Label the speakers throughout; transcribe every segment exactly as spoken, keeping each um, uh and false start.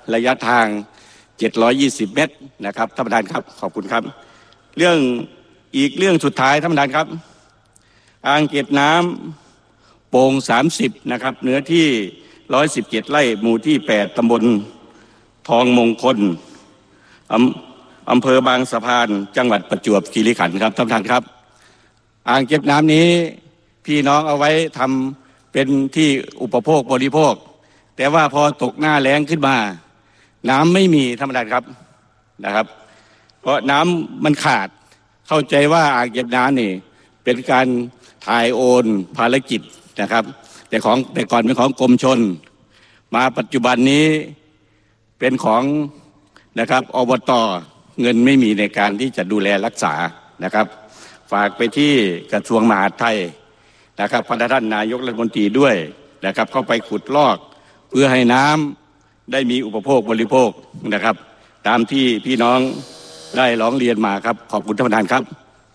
Speaker 1: ระยะทางเจ็ดร้อยยี่สิบเมตรนะครับท่านประธานครับขอบคุณครับเรื่องอีกเรื่องสุดท้ายท่านประธานครับอ่างเก็บน้ำโป่งสามสิบนะครับเนื้อที่หนึ่งร้อยสิบเจ็ดไร่หมู่ที่แปดตำบลทองมงคลอำอำเภอบางสะพานจังหวัดประจวบคีรีขันธ์ครับท่านประธานครับอ่างเก็บน้ำนี้พี่น้องเอาไว้ทำเป็นที่อุปโภคบริโภคแต่ว่าพอตกหน้าแล้งขึ้นมาน้ำไม่มีท่านประธานครับนะครับเพราะน้ำมันขาดเข้าใจว่าอ่างเก็บน้ำนี่เป็นการถ่ายโอนภารกิจนะครับแต่ของแต่ก่อนเป็นของกรมชลมาปัจจุบันนี้เป็นของนะครับอบต.เงินไม่มีในการที่จะดูแลรักษานะครับฝากไปที่กระทรวงมหาดไทยนะครับพระท่านนายกรัฐมนตรีด้วยนะครับเข้าไปขุดลอกเพื่อให้น้ำได้มีอุปโภคบริโภคนะครับตามที่พี่น้องได้ร้องเรียนมาครับขอบคุณท่านประธานครับ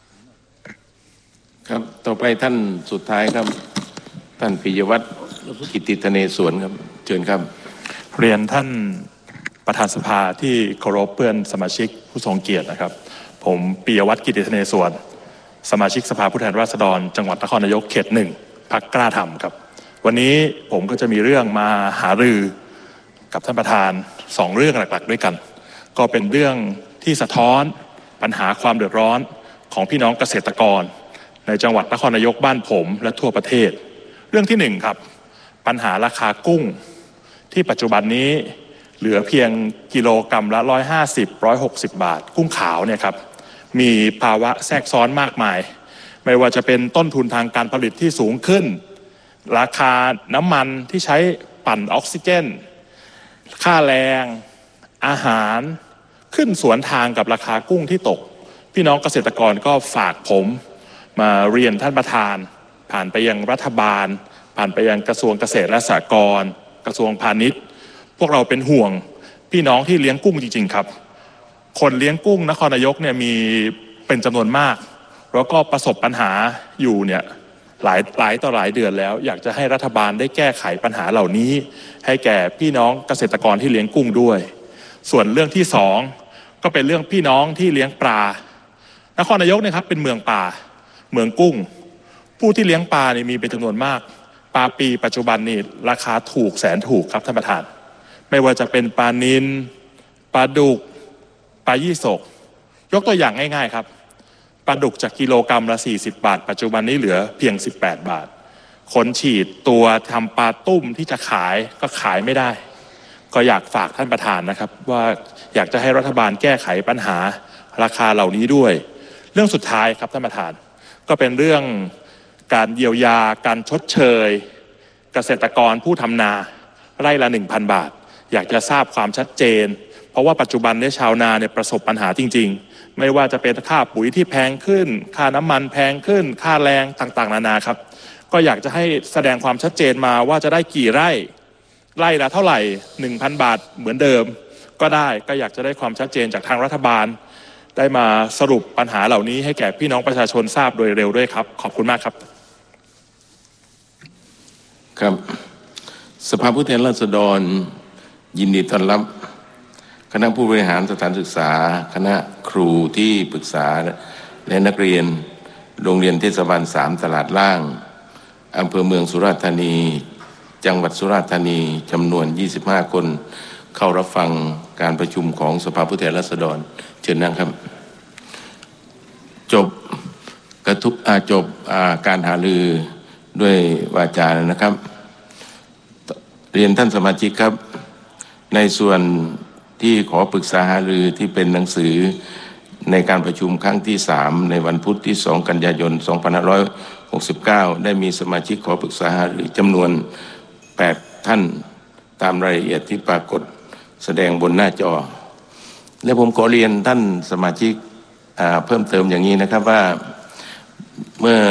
Speaker 2: ครับต่อไปท่านสุดท้ายครับท่านปิยวัฒน์กิติธเนศวรครับเชิญครับ
Speaker 3: เรียนท่านประธานสภาที่เคารพเพื่อนสมาชิกผู้ทรงเกียรตินะครับผมปิยวัฒน์กิติธเนศวรสมาชิกสภาผู้แทนราษฎรจังหวัดนครนายกเขตหนึ่งพรรคกล้าทำครับวันนี้ผมก็จะมีเรื่องมาหารือกับท่านประธานสองเรื่องหลักๆด้วยกันก็เป็นเรื่องที่สะท้อนปัญหาความเดือดร้อนของพี่น้องเกษตรกรในจังหวัดนครนายกบ้านผมและทั่วประเทศเรื่องที่หนึ่งครับปัญหาราคากุ้งที่ปัจจุบันนี้เหลือเพียงกิโลกรัมละร้อยห้าสิบร้อยหกสิบบาทกุ้งขาวเนี่ยครับมีภาวะแทรกซ้อนมากมายไม่ว่าจะเป็นต้นทุนทางการผลิตที่สูงขึ้นราคาน้ำมันที่ใช้ปั่นออกซิเจนค่าแรงอาหารขึ้นสวนทางกับราคากุ้งที่ตกพี่น้องเกษตรกรก็ฝากผมมาเรียนท่านประธานผ่านไปยังรัฐบาลผ่านไปยังกระทรวงเกษตรและสหกรณ์กระทรวงพาณิชย์พวกเราเป็นห่วงพี่น้องที่เลี้ยงกุ้งจริงๆครับคนเลี้ยงกุ้งนครนายกเนี่ยมีเป็นจำนวนมากแล้วก็ประสบปัญหาอยู่เนี่ยหลายหลายต่อหลายเดือนแล้วอยากจะให้รัฐบาลได้แก้ไขปัญหาเหล่านี้ให้แก่พี่น้องเกษตรกรที่เลี้ยงกุ้งด้วยส่วนเรื่องที่สองก็เป็นเรื่องพี่น้องที่เลี้ยงปลานครนายกเนี่ยครับเป็นเมืองปลาเมืองกุ้งผู้ที่เลี้ยงปลาเนี่ยมีเป็นจำนวนมากปลาปีปัจจุบันนี่ราคาถูกแสนถูกครับท่านประธานไม่ว่าจะเป็นปลานิลปลาดุกปลายี่สกยกตัวอย่างง่ายๆครับปลาดุกจากกิโลกรัมละสี่สิบบาทปัจจุบันนี้เหลือเพียงสิบแปดบาทคนฉีดตัวทำปลาตุ้มที่จะขายก็ขายไม่ได้ก็อยากฝากท่านประธานนะครับว่าอยากจะให้รัฐบาลแก้ไขปัญหาราคาเหล่านี้ด้วยเรื่องสุดท้ายครับท่านประธานก็เป็นเรื่องการเยียวยาการชดเชยเกษตรกรผู้ทำนาไร่ละ หนึ่งพัน บาทอยากจะทราบความชัดเจนเพราะว่าปัจจุบันเนี่ยชาวนาเนี่ยประสบปัญหาจริงๆไม่ว่าจะเป็นค่าปุ๋ยที่แพงขึ้นค่าน้ำมันแพงขึ้นค่าแรงต่างๆนานาครับก็อยากจะให้แสดงความชัดเจนมาว่าจะได้กี่ไร่ไร่ละเท่าไหร่ หนึ่งพัน บาทเหมือนเดิมก็ได้ก็อยากจะได้ความชัดเจนจากทางรัฐบาลได้มาสรุปปัญหาเหล่านี้ให้แก่พี่น้องประชาชนทราบโดยเร็วด้วยครับขอบคุณมากครับ
Speaker 2: ครับสภาผู้แทนราษฎรยินดีต้อนรับคณะผู้บริหารสถานศึกษาคณะครูที่ปรึกษาและนักเรียนโรงเรียนเทศบาลสามตลาดล่างอำเภอเมืองสุราษฎร์ธานีจังหวัดสุราษฎร์ธานีจำนวนยี่สิบห้าคนเข้ารับฟังการประชุมของสภาผู้แทนราษฎรเชิญนั่งครับจบกระทุกอาจบอาการหารือด้วยวาจานะครับเรียนท่านสมาชิกครับในส่วนที่ขอปรึกษาหารือที่เป็นหนังสือในการประชุมครั้งที่สามในวันพุธที่สองกันยายนสองพันห้าร้อยหกสิบเก้าได้มีสมาชิกขอปรึกษาหารือจำนวนแปดท่านตามรายละเอียดที่ปรากฏแสดงบนหน้าจอและผมขอเรียนท่านสมาชิกเพิ่มเติมอย่างนี้นะครับว่าเมื่อ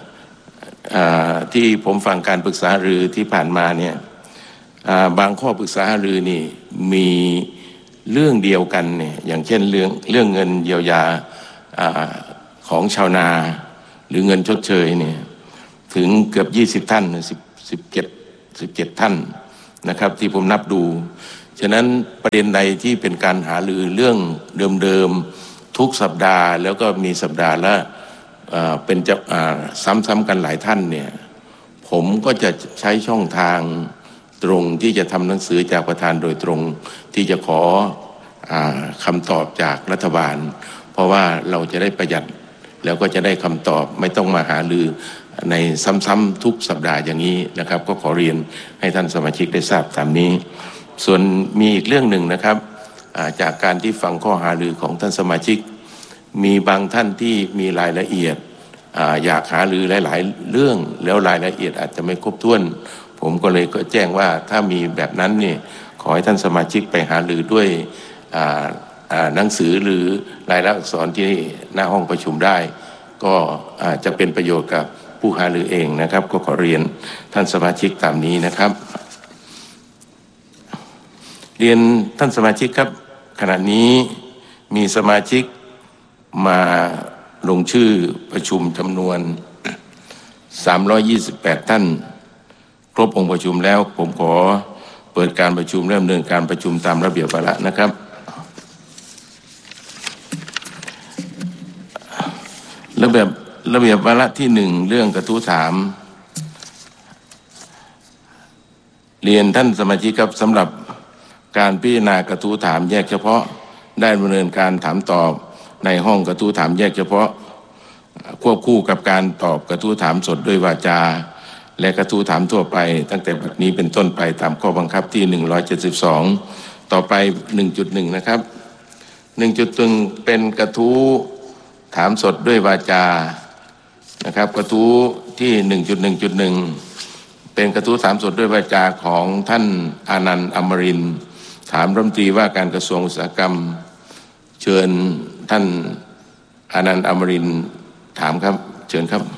Speaker 2: ที่ผมฟังการปรึกษาหารือที่ผ่านมาเนี่ยบางข้อปรึกษาหารือนี่มีเรื่องเดียวกันเนี่ยอย่างเช่นเรื่องเรื่องเงินเยียวยาของชาวนาหรือเงินชดเชยเนี่ยถึงเกือบยี่สิบท่านสิบ สิบเจ็ด สิบเจ็ดท่านนะครับที่ผมนับดูฉะนั้นประเด็นใดที่เป็นการหารือเรื่องเดิมๆทุกสัปดาห์แล้วก็มีสัปดาห์ละเป็นจะซ้ำๆกันหลายท่านเนี่ยผมก็จะใช้ช่องทางตรงที่จะทำหนังสือจากประธานโดยตรงที่จะขอคำตอบจากรัฐบาลเพราะว่าเราจะได้ประหยัดแล้วก็จะได้คำตอบไม่ต้องมาหารือในซ้ำๆทุกสัปดาห์อย่างนี้นะครับก็ขอเรียนให้ท่านสมาชิกได้ทราบตามนี้ส่วนมีอีกเรื่องหนึ่งนะครับจากการที่ฟังข้อหารือของท่านสมาชิกมีบางท่านที่มีรายละเอียดอยากหารือหลายๆเรื่องแล้วรายละเอียดอาจจะไม่ครบถ้วนผมก็เลยก็แจ้งว่าถ้ามีแบบนั้นเนี่ยขอให้ท่านสมาชิกไปหารือด้วยหนังสือหรือรายลักษณ์อักษรที่หน้าห้องประชุมได้ก็จะเป็นประโยชน์กับผู้หารือเองนะครับก็ขอเรียนท่านสมาชิกตามนี้นะครับเรียนท่านสมาชิกครับขณะนี้มีสมาชิกมาลงชื่อประชุมจำนวนสามร้อยยี่สิบแปดท่านครบองค์ประชุมแล้วผมขอเปิดการประชุมเริ่มดำเนินการประชุมตามระเบียบวาระนะครับระเบียบระเบียบวาระที่หนึ่งเรื่องกระทู้ถามเรียนท่านสมาชิกครับสำหรับการพิจารณากระทู้ถามแยกเฉพาะได้ดำเนินการถามตอบในห้องกระทู้ถามแยกเฉพาะควบคู่กับการตอบกระทู้ถามสดด้วยวาจาและกระทู้ถามทั่วไปตั้งแต่บัดนี้เป็นต้นไปตามข้อบังคับที่หนึ่งร้อยเจ็ดสิบสองต่อไป หนึ่งจุดหนึ่ง นะครับ หนึ่งจุดหนึ่ง เป็นกระทู้ถามสดด้วยวาจานะครับกระทู้ที่ หนึ่งจุดหนึ่งจุดหนึ่ง เป็นกระทู้ถามสดด้วยวาจาของท่านอานันต์อมรินทร์ถามรัฐมนตรีว่าการกระทรวงอุตสาหกรรมเชิญท่านอานันต์อมรินทร์ถามครับเชิญครับ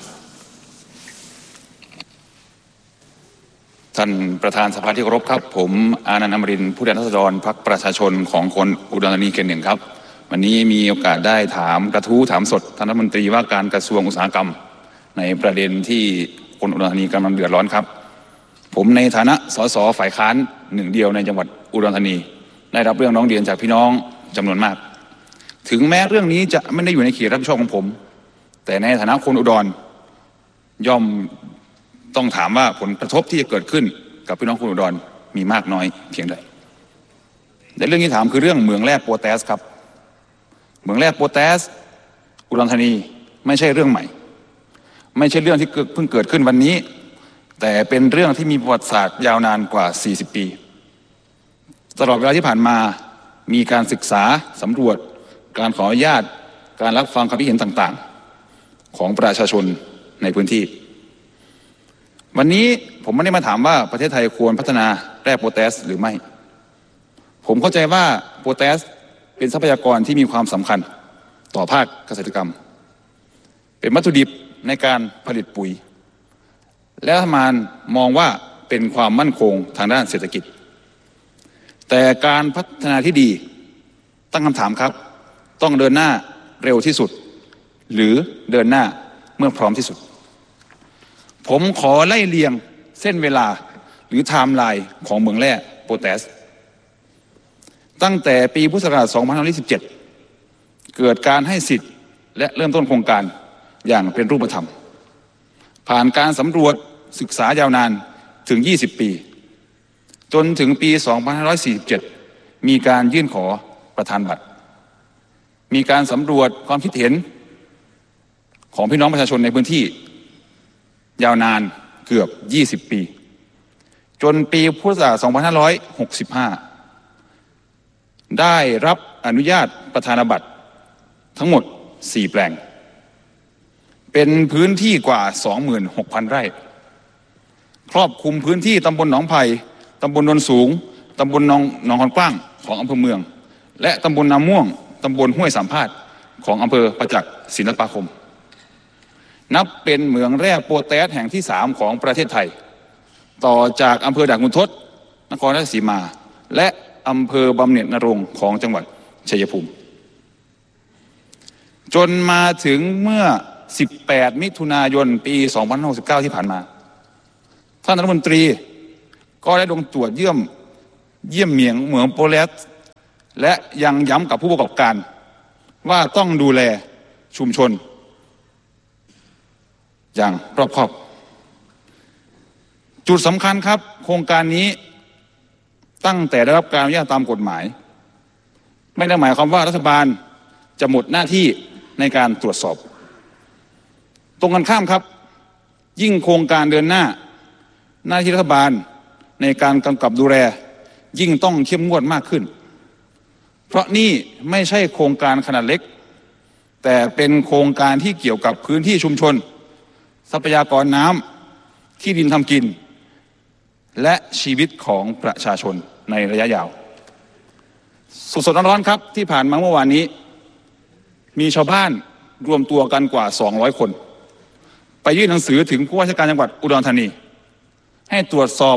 Speaker 4: ท่านประธานสภาที่เคารพครับผมอานันต์อมรินทร์ผู้แทนราษฎรพรรคประชาชนของคนอุดรธานีเขตหนึ่งครับวันนี้มีโอกาสได้ถามกระทู้ถามสดท่านรัฐมนตรีว่าการกระทรวงอุตสาหกรรมในประเด็นที่คนอุดรธานีกำลังเดือดร้อนครับผมในฐานะสสฝ่ายค้านหนึ่งเดียวในจังหวัดอุดรธานีได้รับเรื่องร้องเรียนจากพี่น้องจำนวนมากถึงแม้เรื่องนี้จะไม่ได้อยู่ในเขตรับผิดชอบของผมแต่ในฐานะคนอุดรย่อมต้องถามว่าผลกระทบที่จะเกิดขึ้นกับพี่น้องคนอุดรมีมากน้อยเพียงใดแต่เรื่องที่ถามคือเรื่องเหมืองแร่โพแทสครับเหมืองแร่โพแทสอุดรธานีไม่ใช่เรื่องใหม่ไม่ใช่เรื่องที่เพิ่งเกิดขึ้นวันนี้แต่เป็นเรื่องที่มีประวัติศาสตร์ยาวนานกว่าสี่สิบปีตลอดเวลาที่ผ่านมามีการศึกษาสำรวจการขออนุญาตการรับฟังความคิดเห็นต่างๆของประชาชนในพื้นที่วันนี้ผมไม่ได้มาถามว่าประเทศไทยควรพัฒนาแร่โพแทสหรือไม่ผมเข้าใจว่าโพแทสเป็นทรัพยากรที่มีความสำคัญต่อภาคเกษตรกรรมเป็นวัตถุดิบในการผลิตปุ๋ยและรัฐบาลมองว่าเป็นความมั่นคงทางด้านเศรษฐกิจแต่การพัฒนาที่ดีตั้งคำถามครับต้องเดินหน้าเร็วที่สุดหรือเดินหน้าเมื่อพร้อมที่สุดผมขอไล่เรียงเส้นเวลาหรือไทม์ไลน์ของเหมืองแร่โพแทสตั้งแต่ปีพุทธศักราชสองพันห้าร้อยยี่สิบเจ็ดเกิดการให้สิทธิ์และเริ่มต้นโครงการอย่างเป็นรูปธรรมผ่านการสำรวจศึกษายาวนานถึงยี่สิบปีจนถึงปีสองพันห้าร้อยสี่สิบเจ็ดมีการยื่นขอประธานบัตรมีการสำรวจความคิดเห็นของพี่น้องประชาชนในพื้นที่ยาวนานเกือบยี่สิบปีจนปีพุทธศักราชสองพันห้าร้อยหกสิบห้าได้รับอนุญาตประธานบัตรทั้งหมดสี่แปลงเป็นพื้นที่กว่า สองหมื่นหกพัน ไร่ครอบคลุมพื้นที่ตำบลหนองไผ่ตำบลโนนสูงตำบลหนองหนองคอนกว้างของอำเภอเมืองและตำบลนาม่วงตำบลห้วยสามพาดของอำเภอประจักษ์ศิลปาคมนับเป็นเหมืองแร่โพแทสแห่งที่สามของประเทศไทยต่อจากอำเภอด่านขุนทดนครราชสีมาและอำเภอบำเหน็จนรงค์ของจังหวัดชัยภูมิจนมาถึงเมื่อสิบแปดมิถุนายนปีสองพันห้าร้อยหกสิบเก้าที่ผ่านมาท่านรัฐมนตรีก็ได้ลงตรวจเยี่ยมเยี่ยมเหมียงเหมืองโปรเลสและยังย้ำกับผู้ประกอบการว่าต้องดูแลชุมชนอย่างรอบคอบจุดสำคัญครับโครงการนี้ตั้งแต่ได้รับการอนุญาตตามกฎหมายไม่ได้หมายความว่ารัฐบาลจะหมดหน้าที่ในการตรวจสอบตรงกันข้ามครับยิ่งโครงการเดินหน้าหน้าที่รัฐบาลในการกำกับดูแลยิ่งต้องเข้มงวดมากขึ้นเพราะนี่ไม่ใช่โครงการขนาดเล็กแต่เป็นโครงการที่เกี่ยวกับพื้นที่ชุมชนทรัพยากรน้ำที่ดินทำกินและชีวิตของประชาชนในระยะยาวสดๆร้อนๆครับที่ผ่านมาเมื่อวานนี้มีชาวบ้านรวมตัวกันกว่าสองร้อยคนไปยื่นหนังสือถึงผู้ว่าราชการจังหวัดอุดรธานีให้ตรวจสอบ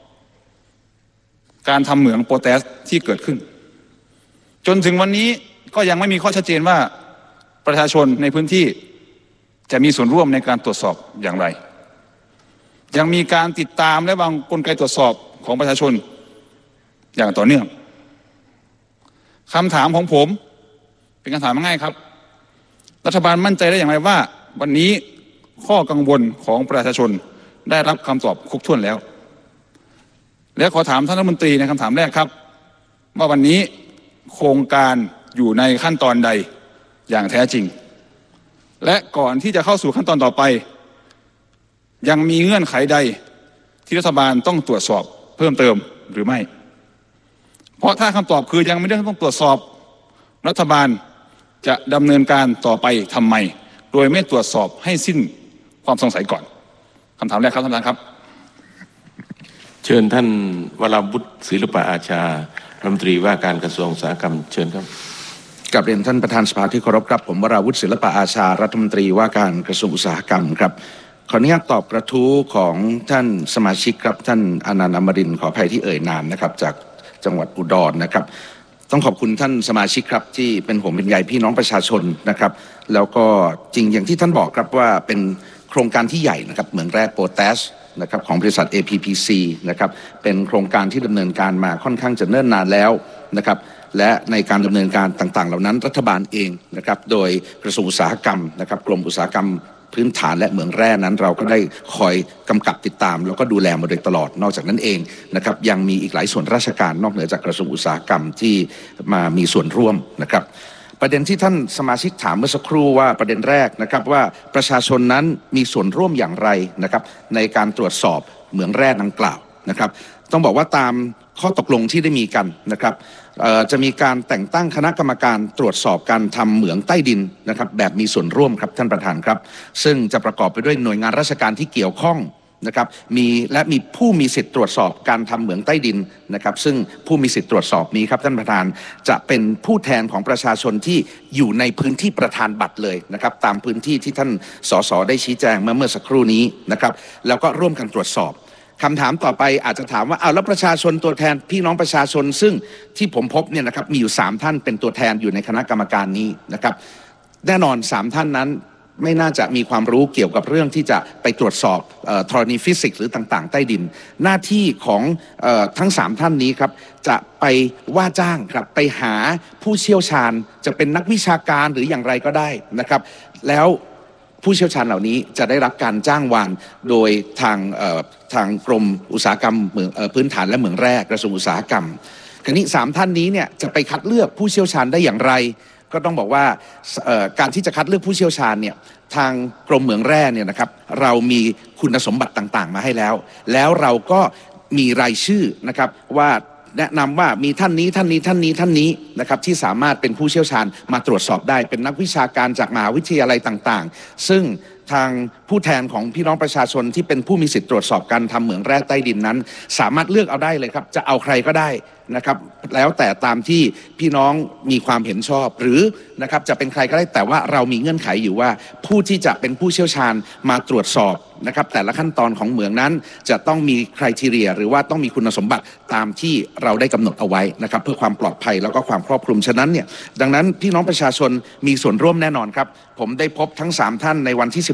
Speaker 4: การทำเหมืองโปรแทสที่เกิดขึ้นจนถึงวันนี้ก็ยังไม่มีข้อชัดเจนว่าประชาชนในพื้นที่จะมีส่วนร่วมในการตรวจสอบอย่างไรยังมีการติดตามและวางกลไกตรวจสอบของประชาชนอย่างต่อเนื่องคำถามของผมเป็นคำถามง่ายครับรัฐบาลมั่นใจได้อย่างไรว่าวันนี้ข้อกังวลของประชาชนได้รับคำตอบครบถ้วนแล้วและขอถามท่านรัฐมนตรีในคำถามแรกครับว่าวันนี้โครงการอยู่ในขั้นตอนใดอย่างแท้จริงและก่อนที่จะเข้าสู่ขั้นตอนต่อไปยังมีเงื่อนไขใดที่รัฐบาลต้องตรวจสอบเพิ่มเติมหรือไม่เพราะถ้าคำตอบคือยังไม่ได้ต้องตรวจสอบรัฐบาลจะดำเนินการต่อไปทำไมโดยไม่ตรวจสอบให้สิ้นความสงสัยก่อนคำถามแรกครับท่านประธานครับ
Speaker 2: เชิญท่านวราวุฒิศิลปะอาชารัฐมนตรีว่าการกระทรวงอุตสาหกรรมเชิญครับ
Speaker 5: กับเรียนท่านประธานสภาที่เคารพครับผมวราวุฒิศิลปะอาชารัฐมนตรีว่าการกระทรวงอุตสาหกรรมครับขออนุญาตตอบกระทู้ของท่านสมาชิกครับท่านอนันต์อมรินทร์ขออภัยที่เอ่ยนามนะครับจากจังหวัดอุดรนะครับต้องขอบคุณท่านสมาชิกครับที่เป็นห่วงเป็นใยพี่น้องประชาชนนะครับแล้วก็จริงอย่างที่ท่านบอกครับว่าเป็นโครงการที่ใหญ่นะครับเหมืองแร่โปแทสนะครับของบริษัท เอ พี พี ซี นะครับเป็นโครงการที่ดำเนินการมาค่อนข้างจะเนิ่นนานแล้วนะครับและในการดำเนินการต่างๆเหล่านั้นรัฐบาลเองนะครับโดยกระทรวงอุตสาหกรรมนะครับกรมอุตสาหกรรมพื้นฐานและเหมืองแร่นั้นเราก็ได้คอยกำกับติดตามแล้วก็ดูแลมาโดยตลอดนอกจากนั้นเองนะครับยังมีอีกหลายส่วนราชการนอกเหนือจากกระทรวงอุตสาหกรรมที่มามีส่วนร่วมนะครับประเด็นที่ท่านสมาชิกถามเมื่อสักครู่ว่าประเด็นแรกนะครับว่าประชาชนนั้นมีส่วนร่วมอย่างไรนะครับในการตรวจสอบเหมืองแร่ดังกล่าวนะครับต้องบอกว่าตามข้อตกลงที่ได้มีกันนะครับจะมีการแต่งตั้งคณะกรรมการตรวจสอบการทำเหมืองใต้ดินนะครับแบบมีส่วนร่วมครับท่านประธานครับซึ่งจะประกอบไปด้วยหน่วยงานราชการที่เกี่ยวข้องนะครับมีและมีผู้มีสิทธิ์ตรวจสอบการทำเหมืองใต้ดินนะครับซึ่งผู้มีสิทธิ์ตรวจสอบนี้ครับท่านประธานจะเป็นผู้แทนของประชาชนที่อยู่ในพื้นที่ประธานบัตรเลยนะครับตามพื้นที่ที่ท่านสสได้ชี้แจงเมื่อเมื่อสักครู่นี้นะครับแล้วก็ร่วมกันตรวจสอบคำถามต่อไปอาจจะถามว่าเอาแล้วประชาชนตัวแทนพี่น้องประชาชนซึ่งที่ผมพบเนี่ยนะครับมีอยู่สามท่านเป็นตัวแทนอยู่ในคณะกรรมการนี้นะครับแน่นอนสามท่านนั้นไม่น่าจะมีความรู้เกี่ยวกับเรื่องที่จะไปตรวจสอบธรณีฟิสิกส์หรือต่างๆใต้ดินหน้าที่ของเอ่อทั้งสามท่านนี้ครับจะไปว่าจ้างครับไปหาผู้เชี่ยวชาญจะเป็นนักวิชาการหรืออย่างไรก็ได้นะครับแล้วผู้เชี่ยวชาญเหล่านี้จะได้รับการจ้างวานโดยทางทางกรมอุตสาหกรรมเหมืองพื้นฐานและเหมืองแร่กระทรวงอุตสาหกรรมคราวนี้สามท่านนี้เนี่ยจะไปคัดเลือกผู้เชี่ยวชาญได้อย่างไรก็ต้องบอกว่าการที่จะคัดเลือกผู้เชี่ยวชาญเนี่ยทางกรมเหมืองแร่เนี่ยนะครับเรามีคุณสมบัติต่างๆมาให้แล้วแล้วเราก็มีรายชื่อนะครับว่าแนะนำว่ามีท่านนี้ท่านนี้ท่านนี้ท่านนี้นะครับที่สามารถเป็นผู้เชี่ยวชาญมาตรวจสอบได้เป็นนักวิชาการจากมหาวิทยาลัยต่างๆซึ่งทางผู้แทนของพี่น้องประชาชนที่เป็นผู้มีสิทธิ์ตรวจสอบการทำเหมืองแร่ใต้ดินนั้นสามารถเลือกเอาได้เลยครับจะเอาใครก็ได้นะครับแล้วแต่ตามที่พี่น้องมีความเห็นชอบหรือนะครับจะเป็นใครก็ได้แต่ว่าเรามีเงื่อนไขอยู่ว่าผู้ที่จะเป็นผู้เชี่ยวชาญมาตรวจสอบนะครับแต่ละขั้นตอนของเหมืองนั้นจะต้องมีไครทีเรียหรือว่าต้องมีคุณสมบัติตามที่เราได้กำหนดเอาไว้นะครับเพื่อความปลอดภัยแล้วก็ความครอบคลุมฉะนั้นเนี่ยดังนั้นพี่น้องประชาชนมีส่วนร่วมแน่นอนครับผมได้พบทั้งสามท่านในวันที่สิบ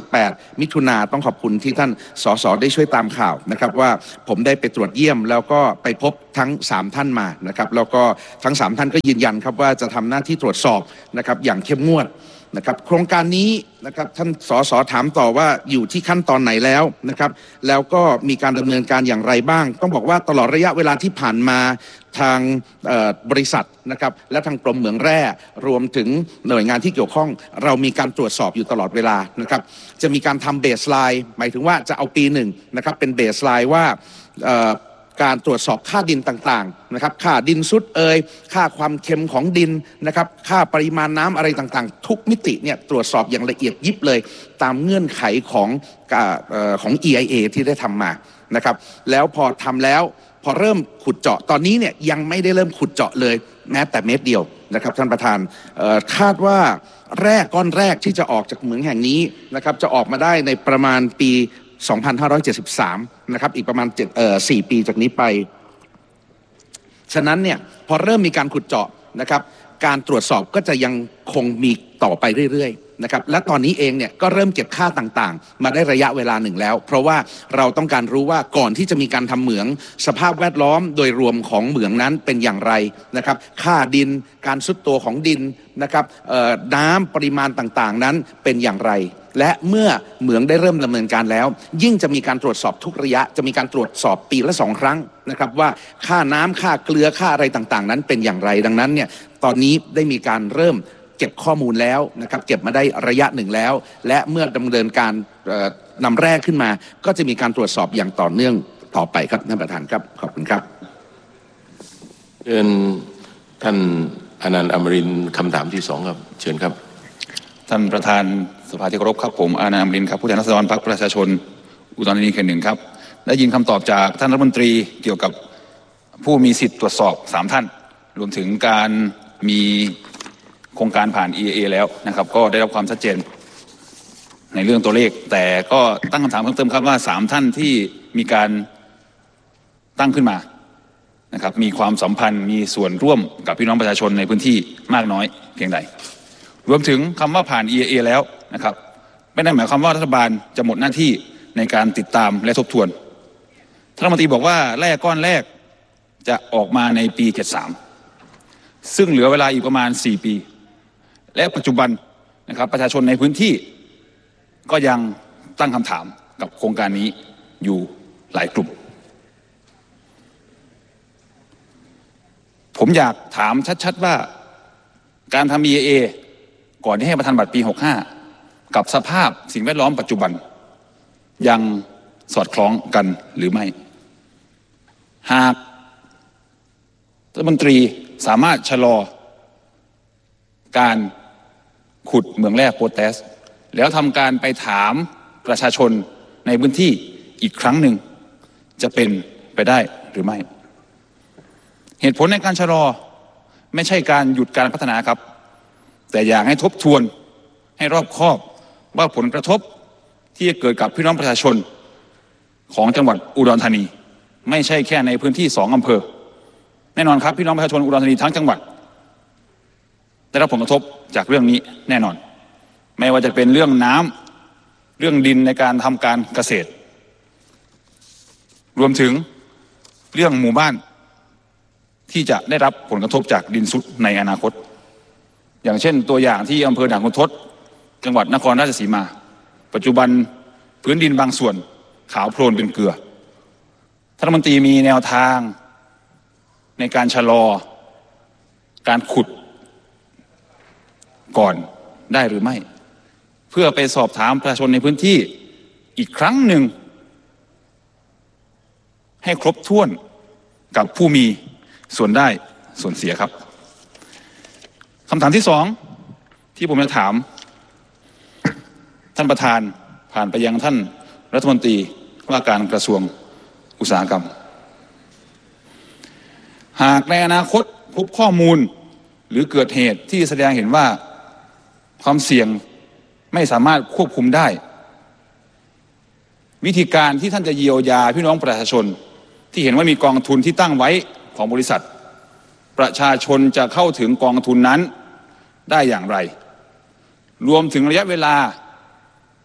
Speaker 5: บแปดมิถุนาต้องขอบคุณที่ท่านสสได้ช่วยตามข่าวนะครับว่าผมได้ไปตรวจเยี่ยมแล้วก็ไปพบทั้งสามท่านมานะครับแล้วก็ทั้งสามท่านก็ยืนยันครับว่าจะทำหน้าที่ตรวจสอบนะครับอย่างเข้มงวดนะครับโครงการนี้นะครับท่านสสถามต่อว่าอยู่ที่ขั้นตอนไหนแล้วนะครับแล้วก็มีการดำเนินการอย่างไรบ้างต้องบอกว่าตลอดระยะเวลาที่ผ่านมาทางบริษัทนะครับและทางกรมเหมืองแร่รวมถึงหน่วยงานที่เกี่ยวข้องเรามีการตรวจสอบอยู่ตลอดเวลานะครับจะมีการทำเบสไลน์หมายถึงว่าจะเอาปีหนึ่งนะครับเป็นเบสไลน์ว่าการตรวจสอบค่าดินต่างๆนะครับค่าดินซุดเอยค่าความเค็มของดินนะครับค่าปริมาณน้ำอะไรต่างๆทุกมิติเนี่ยตรวจสอบอย่างละเอียดยิบเลยตามเงื่อนไขของของ อี ไอ เอ ที่ได้ทำมานะครับแล้วพอทำแล้วพอเริ่มขุดเจาะตอนนี้เนี่ยยังไม่ได้เริ่มขุดเจาะเลยแม้แต่เม็ดเดียวนะครับท่านประธานคาดว่าแร่ก้อนแรกที่จะออกจากเหมืองแห่งนี้นะครับจะออกมาได้ในประมาณปีสองพันห้าร้อยเจ็ดสิบสามนะครับอีกประมาณเจ็ดเอ่อสี่ปีจากนี้ไปฉะนั้นเนี่ยพอเริ่มมีการขุดเจาะนะครับการตรวจสอบก็จะยังคงมีต่อไปเรื่อยๆนะครับและตอนนี้เองเนี่ยก็เริ่มเก็บค่าต่างๆมาได้ระยะเวลาหนึ่งแล้วเพราะว่าเราต้องการรู้ว่าก่อนที่จะมีการทำเหมืองสภาพแวดล้อมโดยรวมของเหมืองนั้นเป็นอย่างไรนะครับค่าดินการทรุดตัวของดินนะครับน้ำปริมาณต่างๆนั้นเป็นอย่างไรและเมื่อเหมืองได้เริ่มดำเนินการแล้วยิ่งจะมีการตรวจสอบทุกระยะจะมีการตรวจสอบปีละสองครั้งนะครับว่าค่าน้ำค่าเกลือค่าอะไรต่างๆนั้นเป็นอย่างไรดังนั้นเนี่ยตอนนี้ได้มีการเริ่มเก็บข้อมูลแล้วนะครับเก็บมาได้ระยะหนึ่งแล้วและเมื่อดำเนินการนำแร่ขึ้นมาก็จะมีการตรวจสอบอย่างต่อเนื่องต่อไปครับท่านประธานครับขอบคุณครับ
Speaker 2: เชิญท่านอนันต์อมรินทร์คำถามที่สองครับเชิญครับ
Speaker 4: ท่านประธานสภาที่เคารพครับผมอนันต์อมรินทร์ครับผู้แทนราษฎรพรรคประชาชนอุดรธานีเขตหนึ่งครับได้ยินคำตอบจากท่านรัฐมนตรีเกี่ยวกับผู้มีสิทธิ์ตรวจสอบสามท่านรวมถึงการมีโครงการผ่าน อี เอ เอ แล้วนะครับก็ได้รับความชัดเจนในเรื่องตัวเลขแต่ก็ตั้งคำถามเพิ่มเติมครับว่าสามท่านที่มีการตั้งขึ้นมานะครับมีความสัมพันธ์มีส่วนร่วมกับพี่น้องประชาชนในพื้นที่มากน้อยเพียงใดรวมถึงคำว่าผ่าน อี เอ เอ แล้วนะครับไม่ได้หมายความว่ารัฐบาลจะหมดหน้าที่ในการติดตามและทบทวนท่านรัฐมนตรีบอกว่าแร่ก้อนแรกจะออกมาในปีเจ็ดสิบสามซึ่งเหลือเวลาอีกประมาณสี่ปีและปัจจุบันนะครับประชาชนในพื้นที่ก็ยังตั้งคำถามกับโครงการนี้อยู่หลายกลุ่มผมอยากถามชัดๆว่าการทำ อี เอ เอ ก่อนที่ให้ประธานบัตรปีหกสิบห้ากับสภาพสิ่งแวดล้อมปัจจุบันยังสอดคล้องกันหรือไม่หากรัฐมนตรีสามารถชะลอการขุดเหมืองแร่โพแทสแล้วทำการไปถามประชาชนในพื้นที่อีกครั้งหนึ่งจะเป็นไปได้หรือไม่เหตุผลในการชะลอไม่ใช่การหยุดการพัฒนาครับแต่อยากให้ทบทวนให้รอบคอบว่าผลกระทบที่จะเกิดกับพี่น้องประชาชนของจังหวัดอุดรธานีไม่ใช่แค่ในพื้นที่สองอำเภอแน่นอนครับพี่น้องประชาชนอุดรธานีทั้งจังหวัดได้รับผลกระทบจากเรื่องนี้แน่นอนไม่ว่าจะเป็นเรื่องน้ำเรื่องดินในการทำการเกษตรรวมถึงเรื่องหมู่บ้านที่จะได้รับผลกระทบจากดินทรุดในอนาคตอย่างเช่นตัวอย่างที่อำเภอด่านขุนทดจังหวัดนครราชสีมาปัจจุบันพื้นดินบางส่วนขาวโพลนเป็นเกลือท่านรัฐมนตรีมีแนวทางในการชะลอการขุดก่อนได้หรือไม่เพื่อไปสอบถามประชาชนในพื้นที่อีกครั้งหนึ่งให้ครบถ้วนกับผู้มีส่วนได้ส่วนเสียครับคำถามที่สองที่ผมจะถามท่านประธานผ่านไปยังท่านรัฐมนตรีว่าการกระทรวงอุตสาหกรรมหากในอนาคตพบข้อมูลหรือเกิดเหตุที่แสดงเห็นว่าความเสี่ยงไม่สามารถควบคุมได้วิธีการที่ท่านจะเยียวยาพี่น้องประชาชนที่เห็นว่ามีกองทุนที่ตั้งไว้ของบริษัทประชาชนจะเข้าถึงกองทุนนั้นได้อย่างไรรวมถึงระยะเวลา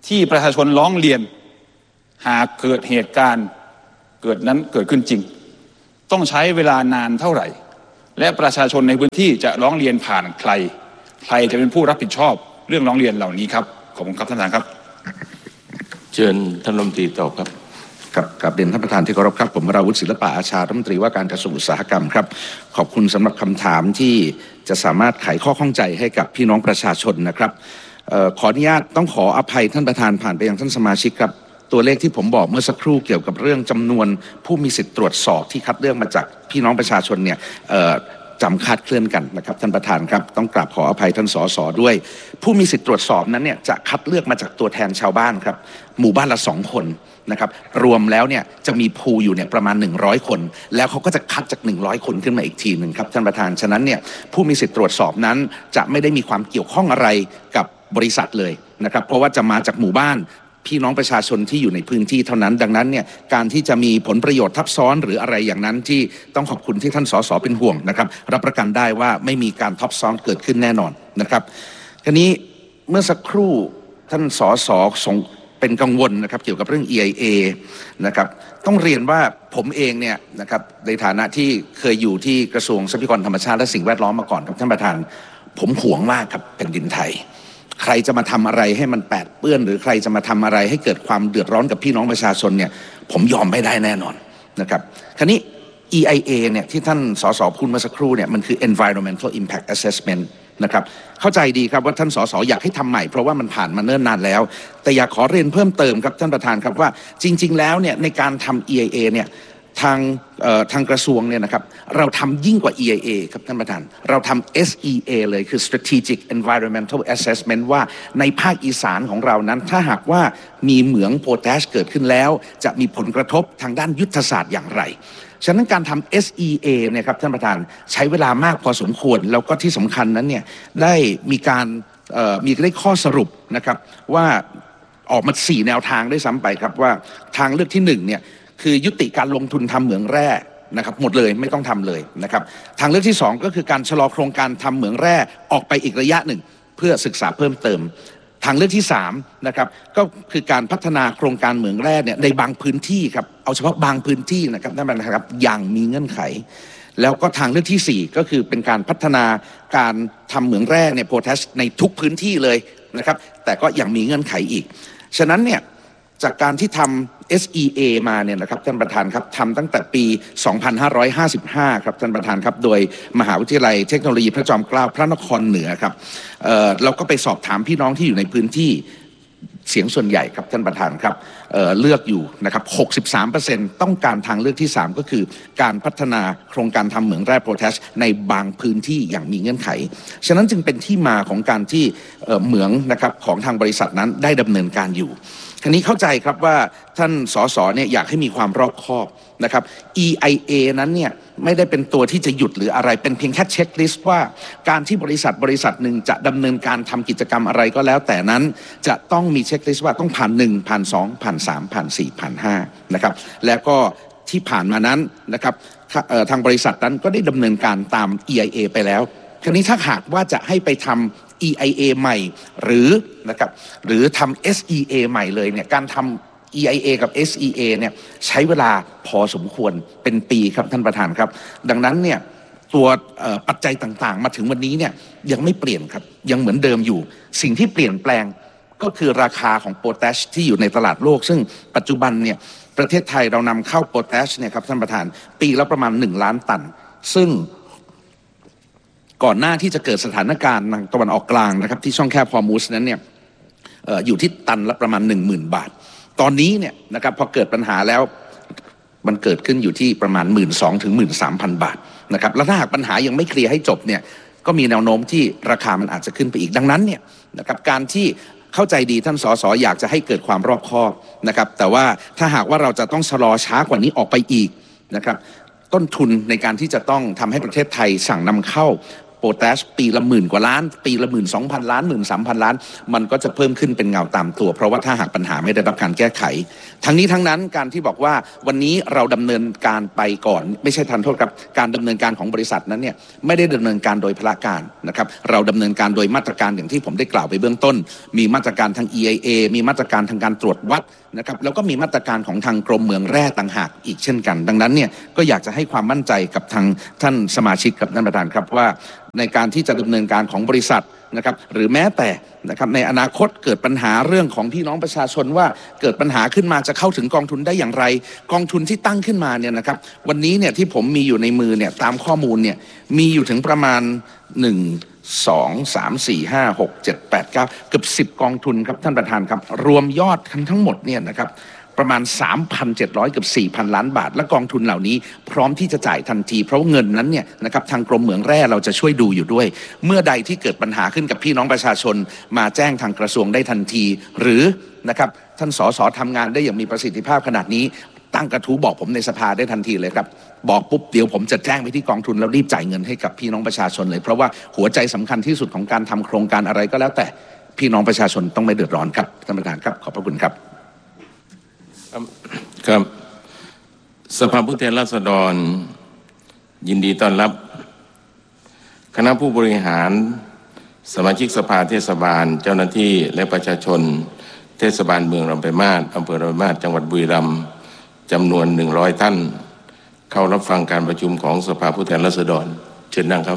Speaker 4: ที่ประชาชนร้องเรียนหากเกิดเหตุการณ์เกิดนั้นเกิดขึ้นจริงต้องใช้เวลานานเท่าไหร่และประชาชนในพื้นที่จะร้องเรียนผ่านใครใครจะเป็นผู้รับผิดชอบเรื่องร้องเรียนเหล่านี้ครับขอบคุณครับท่านประธานครับ
Speaker 2: เชิญท่านรัฐมนตรีตอบครับ
Speaker 5: ครับกับเรียนท่านประธานที่เคารพครับผมวราวุฒิศิลปะอาชารัฐมนตรีว่าการกระทรวงอุตสาหกรรมครับขอบคุณสำหรับคำถามที่จะสามารถไขข้อข้องใจให้กับพี่น้องประชาชนนะครับเอ่อขออนุญาตต้องขออภัยท่านประธานผ่านไปยังท่านสมาชิกครับตัวเลขที่ผมบอกเมื่อสักครู่เกี่ยวกับเรื่องจำนวนผู้มีสิทธิ์ตรวจสอบที่คัดเลือกมาจากพี่น้องประชาชนเนี่ยเอ่อจำคาดเคลื่อนกันนะครับท่านประธานครับต้องกราบขออภัยท่านสสด้วยผู้มีสิทธิ์ตรวจสอบนั้นเนี่ยจะคัดเลือกมาจากตัวแทนชาวบ้านครับหมู่บ้านละสองคนนะครับรวมแล้วเนี่ยจะมีพูลอยู่เนี่ยประมาณหนึ่งร้อยคนแล้วเขาก็จะคัดจากหนึ่งร้อยคนขึ้นมาอีกทีหนึ่งครับท่านประธานฉะนั้นเนี่ยผู้มีสิทธิ์ตรวจสอบนั้นจะไม่ได้มีความเกี่ยวข้องอะไรกับบริษัทเลยนะครับเพราะว่าจะมาจากหมู่บ้านพี่น้องประชาชนที่อยู่ในพื้นที่เท่านั้นดังนั้นเนี่ยการที่จะมีผลประโยชน์ทับซ้อนหรืออะไรอย่างนั้นที่ต้องขอบคุณที่ท่านสสเป็นห่วงนะครับรับประกันได้ว่าไม่มีการทับซ้อนเกิดขึ้นแน่นอนนะครับทีนี้เมื่อสักครู่ท่านสสส่งเป็นกังวลนะครับเกี่ยวกับเรื่อง อี ไอ เอ นะครับต้องเรียนว่าผมเองเนี่ยนะครับในฐานะที่เคยอยู่ที่กระทรวงทรัพยากรธรรมชาติและสิ่งแวดล้อมมาก่อนครับท่านประธานผมหวงมากครับแผ่นดินไทยใครจะมาทำอะไรให้มันแปดเปื้อนหรือใครจะมาทำอะไรให้เกิดความเดือดร้อนกับพี่น้องประชาชนเนี่ยผมยอมไม่ได้แน่นอนนะครับคราวนี้ อี ไอ เอ เนี่ยที่ท่านสสพูดเมื่อสักครู่เนี่ยมันคือ environmental impact assessment นะครับเข้าใจดีครับว่าท่านสสอยากให้ทำใหม่เพราะว่ามันผ่านมาเนิ่นนานแล้วแต่อยากขอเรียนเพิ่มเติมครับท่านประธานครับว่าจริงๆแล้วเนี่ยในการทำ อี ไอ เอ เนี่ยทางทางกระทรวงเนี่ยนะครับเราทำยิ่งกว่า อี ไอ เอ ครับท่านประธานเราทำ เอส อี เอ เลยคือ strategic environmental assessment ว่าในภาคอีสานของเรานั้นถ้าหากว่ามีเหมืองโพแทสเกิดขึ้นแล้วจะมีผลกระทบทางด้านยุทธศาสตร์อย่างไรฉะนั้นการทำ เอส อี เอ เนี่ยครับท่านประธานใช้เวลามากพอสมควรแล้วก็ที่สำคัญนั้นเนี่ยได้มีการมีได้ข้อสรุปนะครับว่าออกมาสี่แนวทางได้ซ้ำไปครับว่าทางเลือกที่หนึ่งเนี่ยคือยุติการลงทุนทำเหมืองแร่นะครับหมดเลยไม่ต้องทำเลยนะครับทางเลือกที่สองก็คือการชะลอโครงการทำเหมืองแร่ออกไปอีกระยะหนึ่งเพื่อศึกษาเพิ่มเติมทางเลือกที่สามนะครับก็คือการพัฒนาโครงการเหมืองแร่เนี่ยในบางพื้นที่ครับเอาเฉพาะบางพื้นที่นะครับท่านประธานครับอย่างมีเงื่อนไขแล้วก็ทางเลือกที่สี่ก็คือเป็นการพัฒนาการทำเหมืองแร่เนี่ยโพแทสในทุกพื้นที่เลยนะครับแต่ก็ยังมีเงื่อนไขอีกฉะนั้นเนี่ยจากการที่ทำ เอส อี เอ มาเนี่ยนะครับท่านประธานครับทำตั้งแต่ปีสองพันห้าร้อยห้าสิบห้าครับท่านประธานครับโดยมหาวิทยาลัยเทคโนโลยีพระจอมเกล้าพระนครเหนือครับ เอ่อ เราก็ไปสอบถามพี่น้องที่อยู่ในพื้นที่เสียงส่วนใหญ่ครับท่านประธานครับ เอ่อ เลือกอยู่นะครับ หกสิบสามเปอร์เซ็นต์ ต้องการทางเลือกที่สามก็คือการพัฒนาโครงการทำเหมืองแร่โพแทสในบางพื้นที่อย่างมีเงื่อนไขฉะนั้นจึงเป็นที่มาของการที่เหมืองนะครับของทางบริษัทนั้นได้ดำเนินการอยู่ทีนี้เข้าใจครับว่าท่านสสเนี่ยอยากให้มีความรอบคอบนะครับ อี ไอ เอ นั้นเนี่ยไม่ได้เป็นตัวที่จะหยุดหรืออะไรเป็นเพียงแค่เช็คลิสต์ว่าการที่บริษัทบริษัทหนึ่งจะดำเนินการทำกิจกรรมอะไรก็แล้วแต่นั้นจะต้องมีเช็คลิสต์ว่าต้องผ่านหนึ่งผ่านสองผ่านสามผ่านสี่ผ่านห้านะครับแล้วก็ที่ผ่านมานั้นนะครับทางบริษัทนั้นก็ได้ดำเนินการตาม อี ไอ เอ ไปแล้วคราวนี้ถ้าหากว่าจะให้ไปทำ อี ไอ เอ ใหม่หรือนะครับหรือทำ เอส อี เอ ใหม่เลยเนี่ยการทำ อี ไอ เอ กับ เอส อี เอ เนี่ยใช้เวลาพอสมควรเป็นปีครับท่านประธานครับดังนั้นเนี่ยตัวปัจจัยต่างๆมาถึงวันนี้เนี่ยยังไม่เปลี่ยนครับยังเหมือนเดิมอยู่สิ่งที่เปลี่ยนแปลงก็คือราคาของโพแทสที่อยู่ในตลาดโลกซึ่งปัจจุบันเนี่ยประเทศไทยเรานำเข้าโพแทสเนี่ยครับท่านประธานปีละประมาณหนึ่งล้านตันซึ่งก่อนหน้าที่จะเกิดสถานการณ์ทางตะวันออกกลางนะครับที่ช่องแคบฮอร์มุซนั้นเนี่ย อ, อ, อยู่ที่ตันละประมาณ หนึ่งหมื่น บาทตอนนี้เนี่ยนะครับพอเกิดปัญหาแล้วมันเกิดขึ้นอยู่ที่ประมาณ หนึ่งหมื่นสองพัน ถึง หนึ่งหมื่นสามพัน บาทนะครับแล้วถ้าหากปัญหายังไม่เคลียร์ให้จบเนี่ยก็มีแนวโน้มที่ราคามันอาจจะขึ้นไปอีกดังนั้นเนี่ยนะครับการที่เข้าใจดีท่านสสอยากจะให้เกิดความรอบคอบนะครับแต่ว่าถ้าหากว่าเราจะต้องชะลอช้ากว่านี้ออกไปอีกนะครับต้นทุนในการที่จะต้องทำให้ประเทศไทยสั่งนำเข้าโพแทสปีละหมื่นกว่าล้านปีละหมื่นสองพันล้านหมื่นสามพันล้านมันก็จะเพิ่มขึ้นเป็นเงาตามตัวเพราะว่าถ้าหากปัญหาไม่ได้รับการแก้ไขทั้งนี้ทั้งนั้นการที่บอกว่าวันนี้เราดำเนินการไปก่อนไม่ใช่ทันโทษครับการดำเนินการของบริษัทนั้นเนี่ยไม่ได้ดำเนินการโดยพละการนะครับเราดำเนินการโดยมาตรการอย่างที่ผมได้กล่าวไปเบื้องต้นมีมาตรการทาง อี ไอ เอ มีมาตรการทางการตรวจวัดนะครับแล้วก็มีมาตรการของทางกรมเมืองแร่ต่างหากอีกเช่นกันดังนั้นเนี่ยก็อยากจะให้ความมั่นใจกับทางท่านสมาชิกกับท่านประธานครับว่าในการที่จะดำเนินการของบริษัทนะครับหรือแม้แต่นะครับในอนาคตเกิดปัญหาเรื่องของพี่น้องประชาชนว่าเกิดปัญหาขึ้นมาจะเข้าถึงกองทุนได้อย่างไรกองทุนที่ตั้งขึ้นมาเนี่ยนะครับวันนี้เนี่ยที่ผมมีอยู่ในมือเนี่ยตามข้อมูลเนี่ยมีอยู่ถึงประมาณหนึ่ง สอง สาม สี่ ห้า หก เจ็ด แปด เก้าเกือบสิบกองทุนครับท่านประธานครับรวมยอดทั้งทั้งหมดเนี่ยนะครับประมาณ สามพันเจ็ดร้อย เกือบ สี่พัน ล้านบาทและกองทุนเหล่านี้พร้อมที่จะจ่ายทันทีเพราะเงินนั้นเนี่ยนะครับทางกรมเหมืองแร่เราจะช่วยดูอยู่ด้วยเมื่อใดที่เกิดปัญหาขึ้นกับพี่น้องประชาชนมาแจ้งทางกระทรวงได้ทันทีหรือนะครับท่านสสทำงานได้อย่างมีประสิทธิภาพขนาดนี้ตั้งกระทู้บอกผมในสภาได้ทันทีเลยครับบอกปุ๊บเดี๋ยวผมจะแจ้งไปที่กองทุนแล้วรีบจ่ายเงินให้กับพี่น้องประชาชนเลยเพราะว่าหัวใจสำคัญที่สุดของการทำโครงการอะไรก็แล้วแต่พี่น้องประชาชนต้องไม่เดือดร้อนครับท่านประธานครับขอบพระคุณครับ
Speaker 2: ครับสภาผู้แทนราษฎรยินดีต้อนรับคณะผู้บริหารสมาชิกสภาเทศบาลเจ้าหน้าที่และประชาชนเทศบาลเมืองลำปางมาศอำเภอลำปางมาศจังหวัดบุรีรัมย์จำนวนหนึ่งร้อยท่านเข้ารับฟังการประชุมของสภาผู้แทนราษฎรเชิญนั่งครับ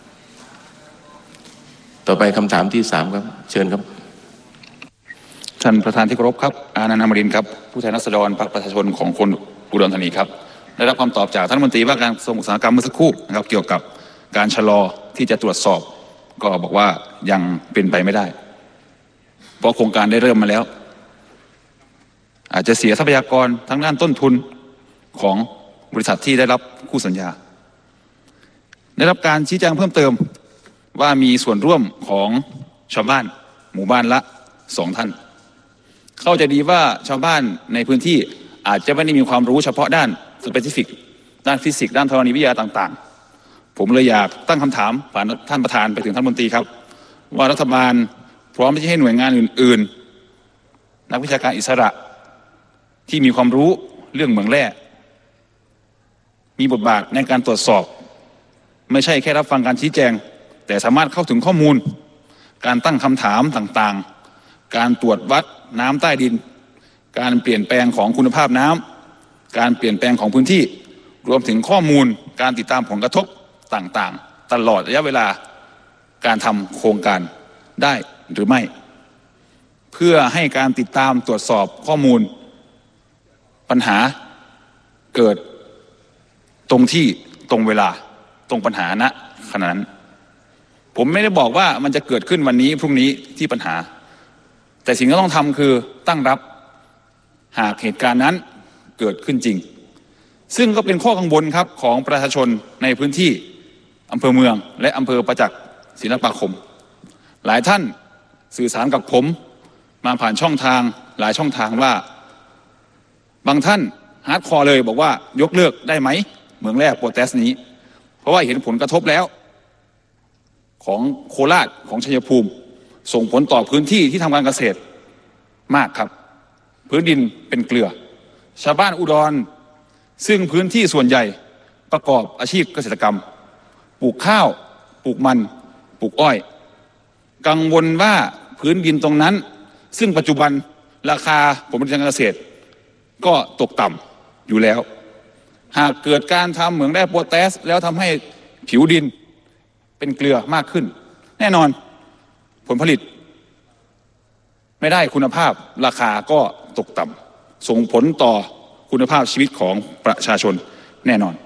Speaker 2: ต่อไปคำถามที่สามครับเชิญครับ
Speaker 4: ท่านประธานที่เคารพครับอานันต์ อมรินทร์ครับผู้แทนราษฎรพรรคประชาชนของคนอุดรธานีครับได้รับคำตอบจากท่านรัฐมนตรีว่าการกระทรวงอุตสาหกรรมเมื่อสักครู่นะครับเกี่ยวกับการชะลอที่จะตรวจสอบก็บอกว่ายังเป็นไปไม่ได้เพราะโครงการได้เริ่มมาแล้วอาจจะเสียทรัพยากรทั้งด้านต้นทุนของบริษัทที่ได้รับคู่สัญญาได้รับการชี้แจงเพิ่มเติมว่ามีส่วนร่วมของชาวบ้านหมู่บ้านละสองท่านเข้าใจดีว่าชาวบ้านในพื้นที่อาจจะไม่ได้มีความรู้เฉพาะด้านสเปซิฟิกด้านฟิสิกส์ด้านธรณีวิทยาต่างๆผมเลยอยากตั้งคำถามผ่านท่านประธานไปถึงท่านรัฐมนตรีครับว่ารัฐบาลพร้อมที่จะให้หน่วยงานอื่นๆนักวิชาการอิสระที่มีความรู้เรื่องเหมืองแร่มีบทบาทในการตรวจสอบไม่ใช่แค่รับฟังการชี้แจงแต่สามารถเข้าถึงข้อมูลการตั้งคำถามต่างๆการตรวจวัดน้ำใต้ดินการเปลี่ยนแปลงของคุณภาพน้ำการเปลี่ยนแปลงของพื้นที่รวมถึงข้อมูลการติดตามผลกระทบต่างๆตลอดระยะเวลาการทำโครงการได้หรือไม่เพื่อให้การติดตามตรวจสอบข้อมูลปัญหาเกิดตรงที่ตรงเวลาตรงปัญหาณขณะนั้นผมไม่ได้บอกว่ามันจะเกิดขึ้นวันนี้พรุ่งนี้ที่ปัญหาแต่สิ่งที่ต้องทำคือตั้งรับหากเหตุการณ์นั้นเกิดขึ้นจริงซึ่งก็เป็นข้อกังวลครับของประชาชนในพื้นที่อำเภอเมืองและอำเภอประจักษ์ศิลปาคมหลายท่านสื่อสารกับผมมาผ่านช่องทางหลายช่องทางว่าบางท่านฮาร์ดคอร์เลยบอกว่ายกเลิกได้ไหมเหมืองแร่โพแทสนี้เพราะว่าเห็นผลกระทบแล้วของโคราชของชัยภูมิส่งผลต่อพื้นที่ที่ทำการเกษตรมากครับพื้นดินเป็นเกลือชาวบ้านอุดรซึ่งพื้นที่ส่วนใหญ่ประกอบอาชีพเกษตรกรรมปลูกข้าวปลูกมันปลูกอ้อยกังวลว่าพื้นดินตรงนั้นซึ่งปัจจุบันราคาผลผลิตทางการเกษตรก็ตกต่ำอยู่แล้วหากเกิดการทำเหมืองแร่โพแทสแล้วทำให้ผิวดินเป็นเกลือมากขึ้นแน่นอนผลผลิตไม่ได้คุณภาพราคาก็ตกต่ำส่งผลต่อคุณภาพชีวิตของประชาชนแน่นอน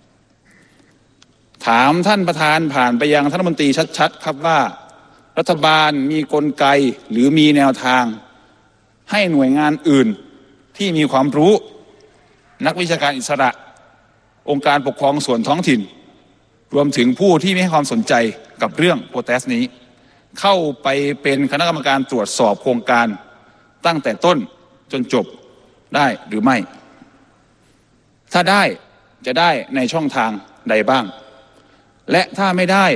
Speaker 4: ถามท่านประธานผ่านไปยังท่านรัฐมนตรีชัดๆครับว่ารัฐบาลมีกลไกหรือมีแนวทางให้หน่วยงานอื่นที่มีความรู้นักวิชาการอิสระองค์การปกครองส่วนท้องถิ่นรวมถึงผู้ที่ไม่ให้ความสนใจกับเรื่องโพแทสนี้เข้าไปเป็นคณะกรรมการตรวจสอบโครงการตั้งแต่ต้นจนจบได้หรือไม่ถ้าได้จะได้ในช่องทางใดบ้างและถ้าไม่ได้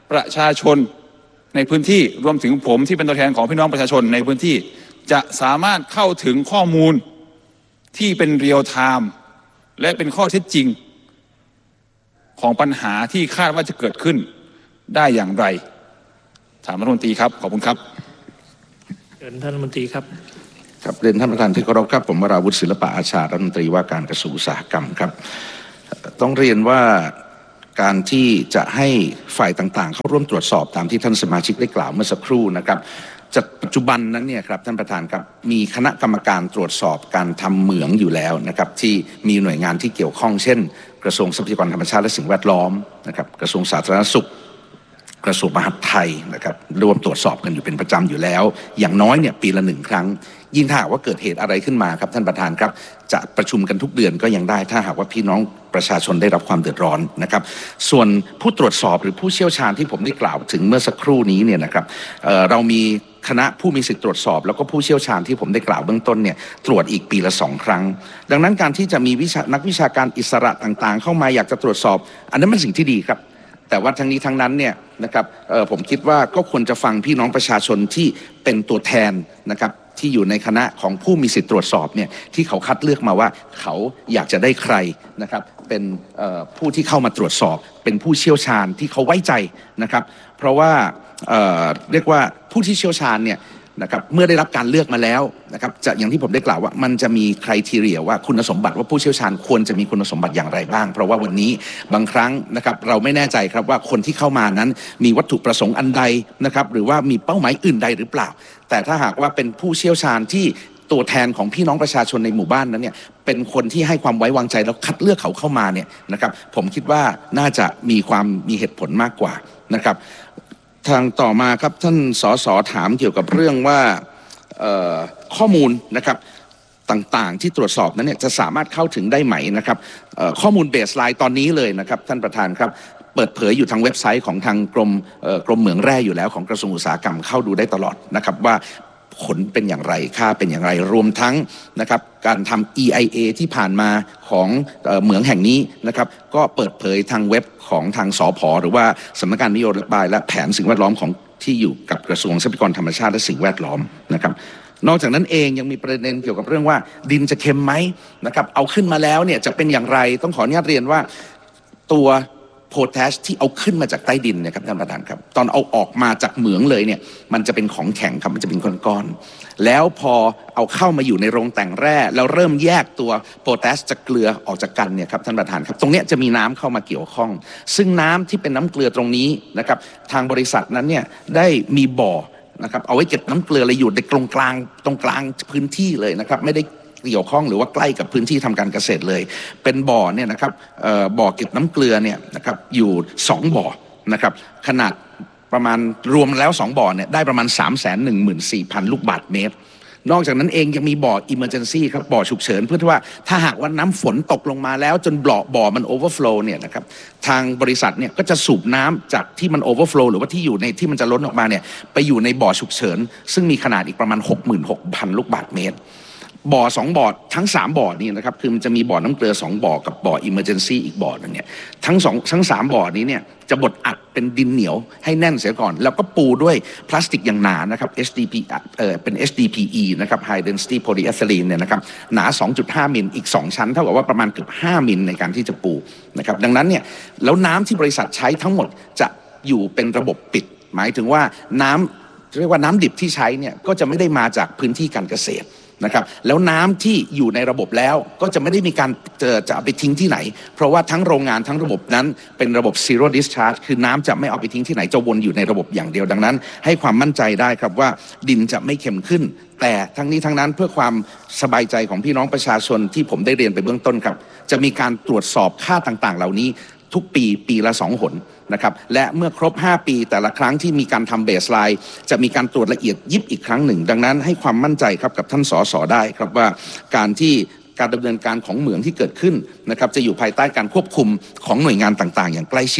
Speaker 4: ประชาชนในพื้นที่รวมถึงผมที่เป็นตัวแทนของพี่น้องประชาชนในพื้นที่จะสามารถเข้าถึงข้อมูลที่เป็นเรียลไทม์และเป็นข้อเท็จจริงของปัญหาที่คาดว่าจะเกิดขึ้นได้อย่างไรถามรัฐมนตรีครับขอบคุณครับ
Speaker 6: เชิญท่านรัฐมนตรีครับ
Speaker 5: ครับเรียนท่านประธานที่เคารพครับผมวราวุฒิศิลปะอาชารัฐมนตรีว่าการกระทรวงอุตสาหกรรมครับต้องเรียนว่าการที่จะให้ฝ่ายต่างๆเข้าร่วมตรวจสอบตามที่ท่านสมาชิกได้กล่าวเมื่อสักครู่นะครับจากปัจจุบันนั้นเนี่ยครับท่านประธานครับมีคณะกรรมการตรวจสอบการทำเหมืองอยู่แล้วนะครับที่มีหน่วยงานที่เกี่ยวข้องเช่นกระทรวงทรัพยากรธรรมชาติและสิ่งแวดล้อมนะครับกระทรวงสาธารณสุขกระทรวงมหาดไทยนะครับรวมตรวจสอบกันอยู่เป็นประจำอยู่แล้วอย่างน้อยเนี่ยปีละหนึ่งครั้งยิ่งถ้าหากว่าเกิดเหตุอะไรขึ้นมาครับท่านประธานครับจะประชุมกันทุกเดือนก็ยังได้ถ้าหากว่าพี่น้องประชาชนได้รับความเดือดร้อนนะครับส่วนผู้ตรวจสอบหรือผู้เชี่ยวชาญที่ผมได้กล่าวถึงเมื่อสักครู่นี้เนี่ยนะครับ เอ่อ เรามีคณะผู้มีสิทธิตรวจสอบแล้วก็ผู้เชี่ยวชาญที่ผมได้กล่าวเบื้องต้นเนี่ยตรวจอีกปีละสองครั้งดังนั้นการที่จะมีวิชานักวิชาการอิสระต่างๆเข้ามาอยากจะตรวจสอบอันนั้นเป็นสิ่งที่ดีครับแต่ว่าทั้งนี้ทั้งนั้นเนี่ยนะครับผมคิดว่าก็ควรจะฟังพี่น้องประชาชนที่เป็นตัวแทนนะครับที่อยู่ในคณะของผู้มีสิทธิตรวจสอบเนี่ยที่เขาคัดเลือกมาว่าเขาอยากจะได้ใครนะครับเป็นผู้ที่เข้ามาตรวจสอบเป็นผู้เชี่ยวชาญที่เขาไว้ใจนะครับเพราะว่า เอ่อ เรียกว่าผู้ที่เชี่ยวชาญเนี่ยนะครับเมื่อได้รับการเลือกมาแล้วนะครับจะอย่างที่ผมได้กล่าวว่ามันจะมีไครทีเรียว่าคุณสมบัติว่าผู้เชี่ยวชาญควรจะมีคุณสมบัติอย่างไรบ้างเพราะว่าวันนี้บางครั้งนะครับเราไม่แน่ใจครับว่าคนที่เข้ามานั้นมีวัตถุประสงค์อันใดนะครับหรือว่ามีเป้าหมายอื่นใดหรือเปล่าแต่ถ้าหากว่าเป็นผู้เชี่ยวชาญที่ตัวแทนของพี่น้องประชาชนในหมู่บ้านนั้นเนี่ยเป็นคนที่ให้ความไว้วางใจแล้วคัดเลือกเขาเข้ามาเนี่ยนะครับผมคิดว่าน่าจะมีความมีเหตุผลมากกว่านะครับทางต่อมาครับท่านสสถามเกี่ยวกับเรื่องว่าข้อมูลนะครับต่างๆที่ตรวจสอบนั้นเนี่ยจะสามารถเข้าถึงได้ไหมนะครับข้อมูลเบสไลน์ตอนนี้เลยนะครับท่านประธานครับเปิดเผยอยู่ทางเว็บไซต์ของทางกรมกรมเหมืองแร่อยู่แล้วของกระทรวงอุตสาหกรรมเข้าดูได้ตลอดนะครับว่าผลเป็นอย่างไรค่าเป็นอย่างไรรวมทั้งนะครับการทำ อี ไอ เอ ที่ผ่านมาของเหมืองแห่งนี้นะครับก็เปิดเผยทางเว็บของทางสผ.หรือว่าสำนักงานนโยบายและแผนสิ่งแวดล้อมของที่อยู่กับกระทรวงทรัพยากรธรรมชาติและสิ่งแวดล้อมนะครับนอกจากนั้นเองยังมีประเด็นเกี่ยวกับเรื่องว่าดินจะเค็มไหมนะครับเอาขึ้นมาแล้วเนี่ยจะเป็นอย่างไรต้องขออนุญาตเรียนว่าตัวโพแทสที่เอาขึ้นมาจากใต้ดินเนี่ยครับท่านประธานครับตอนเอาออกมาจากเหมืองเลยเนี่ยมันจะเป็นของแข็งครับมันจะเป็นก้อนๆแล้วพอเอาเข้ามาอยู่ในโรงแต่งแร่แล้วเริ่มแยกตัวโพแทสจากเกลือออกจากกันเนี่ยครับท่านประธานครับตรงนี้จะมีน้ำเข้ามาเกี่ยวข้องซึ่งน้ำที่เป็นน้ำเกลือตรงนี้นะครับทางบริษัทนั้นเนี่ยได้มีบ่อนะครับเอาไว้เก็บน้ำเกลือเลยอยู่ในตรงกลางตรงกลางพื้นที่เลยนะครับไม่ได้เกี่ยวข้องหรือว่าใกล้กับพื้นที่ทำการเกษตรเลยเป็นบ่อเนี่ยนะครับบ่อเก็บน้ำเกลือเนี่ยนะครับอยู่สองบ่อนะครับขนาดประมาณรวมแล้วสองบ่อเนี่ยได้ประมาณ สามแสนหนึ่งหมื่นสี่พัน ลูกบาศก์เมตรนอกจากนั้นเองยังมีบ่อ emergency ครับบ่อฉุกเฉินเพื่อที่ว่าถ้าหากว่าน้ำฝนตกลงมาแล้วจนบ่อบ่อมัน overflow เนี่ยนะครับทางบริษัทเนี่ยก็จะสูบน้ำจากที่มัน overflow หรือว่าที่อยู่ในที่มันจะล้นออกมาเนี่ยไปอยู่ในบ่อฉุกเฉินซึ่งมีขนาดอีกประมาณ หกหมื่นหกพัน ลูกบาศก์เมตรบ่อสองบ่อทั้งสามบ่อนี้นะครับคือมันจะมีบ่อน้ำเกลือสองบ่อกับบ่อ emergency อีกบ่อนึงเนี่ยทั้งสองทั้งสามบ่อนี้เนี่ยจะบดอัดเป็นดินเหนียวให้แน่นเสียก่อนแล้วก็ปูด้วยพลาสติกอย่างหนานะครับ เอช ดี พี เอ่อเป็น เอช ดี พี อี นะครับ High Density Polyethylene เนี่ยนะครับหนา สองจุดห้า มิลอีกสองชั้นเท่ากับว่าประมาณเกือบห้ามิลในการที่จะปูนะครับดังนั้นเนี่ยแล้วน้ำที่บริษัทใช้ทั้งหมดจะอยู่เป็นระบบปิดหมายถึงว่าน้ำเรียกว่าน้ำดิบที่ใช้เนี่ยก็จะไม่ได้มาจากพื้นที่การเกษตรนะครับแล้วน้ำที่อยู่ในระบบแล้วก็จะไม่ได้มีการจะจะเอาไปทิ้งที่ไหนเพราะว่าทั้งโรงงานทั้งระบบนั้นเป็นระบบ zero discharge คือน้ำจะไม่เอาไปทิ้งที่ไหนจะวนอยู่ในระบบอย่างเดียวดังนั้นให้ความมั่นใจได้ครับว่าดินจะไม่เค็มขึ้นแต่ทั้งนี้ทั้งนั้นเพื่อความสบายใจของพี่น้องประชาชนที่ผมได้เรียนไปเบื้องต้นครับจะมีการตรวจสอบค่าต่างๆเหล่านี้ทุกปีปีละสองหนนะครับและเมื่อครบห้าปีแต่ละครั้งที่มีการทำเบสไลน์จะมีการตรวจละเอียดยิบอีกครั้งหนึ่งดังนั้นให้ความมั่นใจครับกับท่านสสได้ครับว่าการที่การดำเนินการของเหมืองที่เกิดขึ้นนะครับจะอยู่ภายใต้การควบคุมของหน่วยงานต่างๆอย่างใกล้ชิด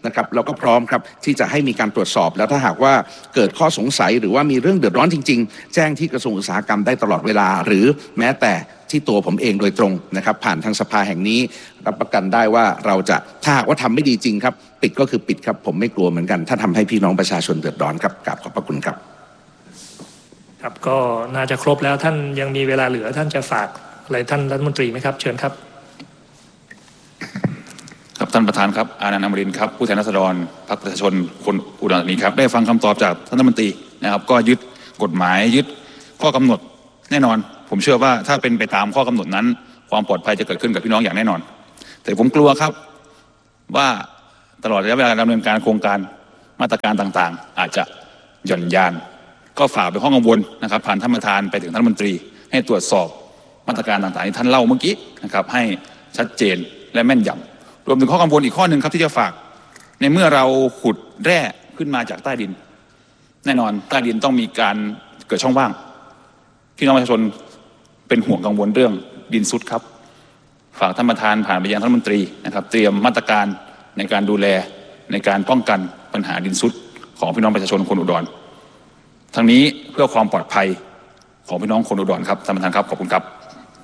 Speaker 5: นะครับเราก็พร้อมครับที่จะให้มีการตรวจสอบแล้วถ้าหากว่าเกิดข้อสงสัยหรือว่ามีเรื่องเดือดร้อนจริงๆแจ้งที่กระทรวงอุตสาหกรรมได้ตลอดเวลาหรือแม้แต่ที่ตัวผมเองโดยตรงนะครับผ่านทางสภาแห่งนี้รับประกันได้ว่าเราจะถ้าหากว่าทำไม่ดีจริงครับปิดก็คือปิดครับผมไม่กลัวเหมือนกันถ้าทำให้พี่น้องประชาชนเดือดร้อนครับกราบขอบพระคุณครับ
Speaker 6: ครับก็น่าจะครบแล้วท่านยังมีเวลาเหลือท่านจะฝากอะไรท่านรัฐมนตรีไหมครับเชิญครับ
Speaker 4: ครับท่านประธานครับอานันต์ อมรินทร์ครับผู้แทนราษฎรพรรคประชาชนคนอุดรธานีครับได้ฟังคำตอบจากท่านรัฐมนตรีนะครับก็ยึดกฎหมายยึดข้อกำหนดแน่นอนผมเชื่อว่าถ้าเป็นไปตามข้อกำหนดนั้นความปลอดภัยจะเกิดขึ้นกับพี่น้องอย่างแน่นอนแต่ผมกลัวครับว่าตลอดระยะเวลาการดำเนินการโครงการมาตรการต่างๆอาจจะหย่อนยานก็ฝากเป็นข้อกังวลนะครับผ่านท่านประธานไปถึงท่านรัฐมนตรีให้ตรวจสอบมาตรการต่างๆที่ท่านเล่าเมื่อกี้นะครับให้ชัดเจนและแม่นยำรวมถึงข้อกังวลอีกข้อหนึ่งครับที่จะฝากในเมื่อเราขุดแร่ขึ้นมาจากใต้ดินแน่นอนใต้ดินต้องมีการเกิดช่องว่างพี่น้องประชาชนเป็นห่วงกังวลเรื่องดินซุดครับฝากท่านประธานผ่านไปยังท่านรัฐมนตรีนะครับเตรียมมาตรการในการดูแลในการป้องกันปัญหาดินซุดของพี่น้องประชาชนคนอุดรทั้งนี้เพื่อความปลอดภัยของพี่น้องคนอุดรครับท่านประธานครับขอบคุณครับ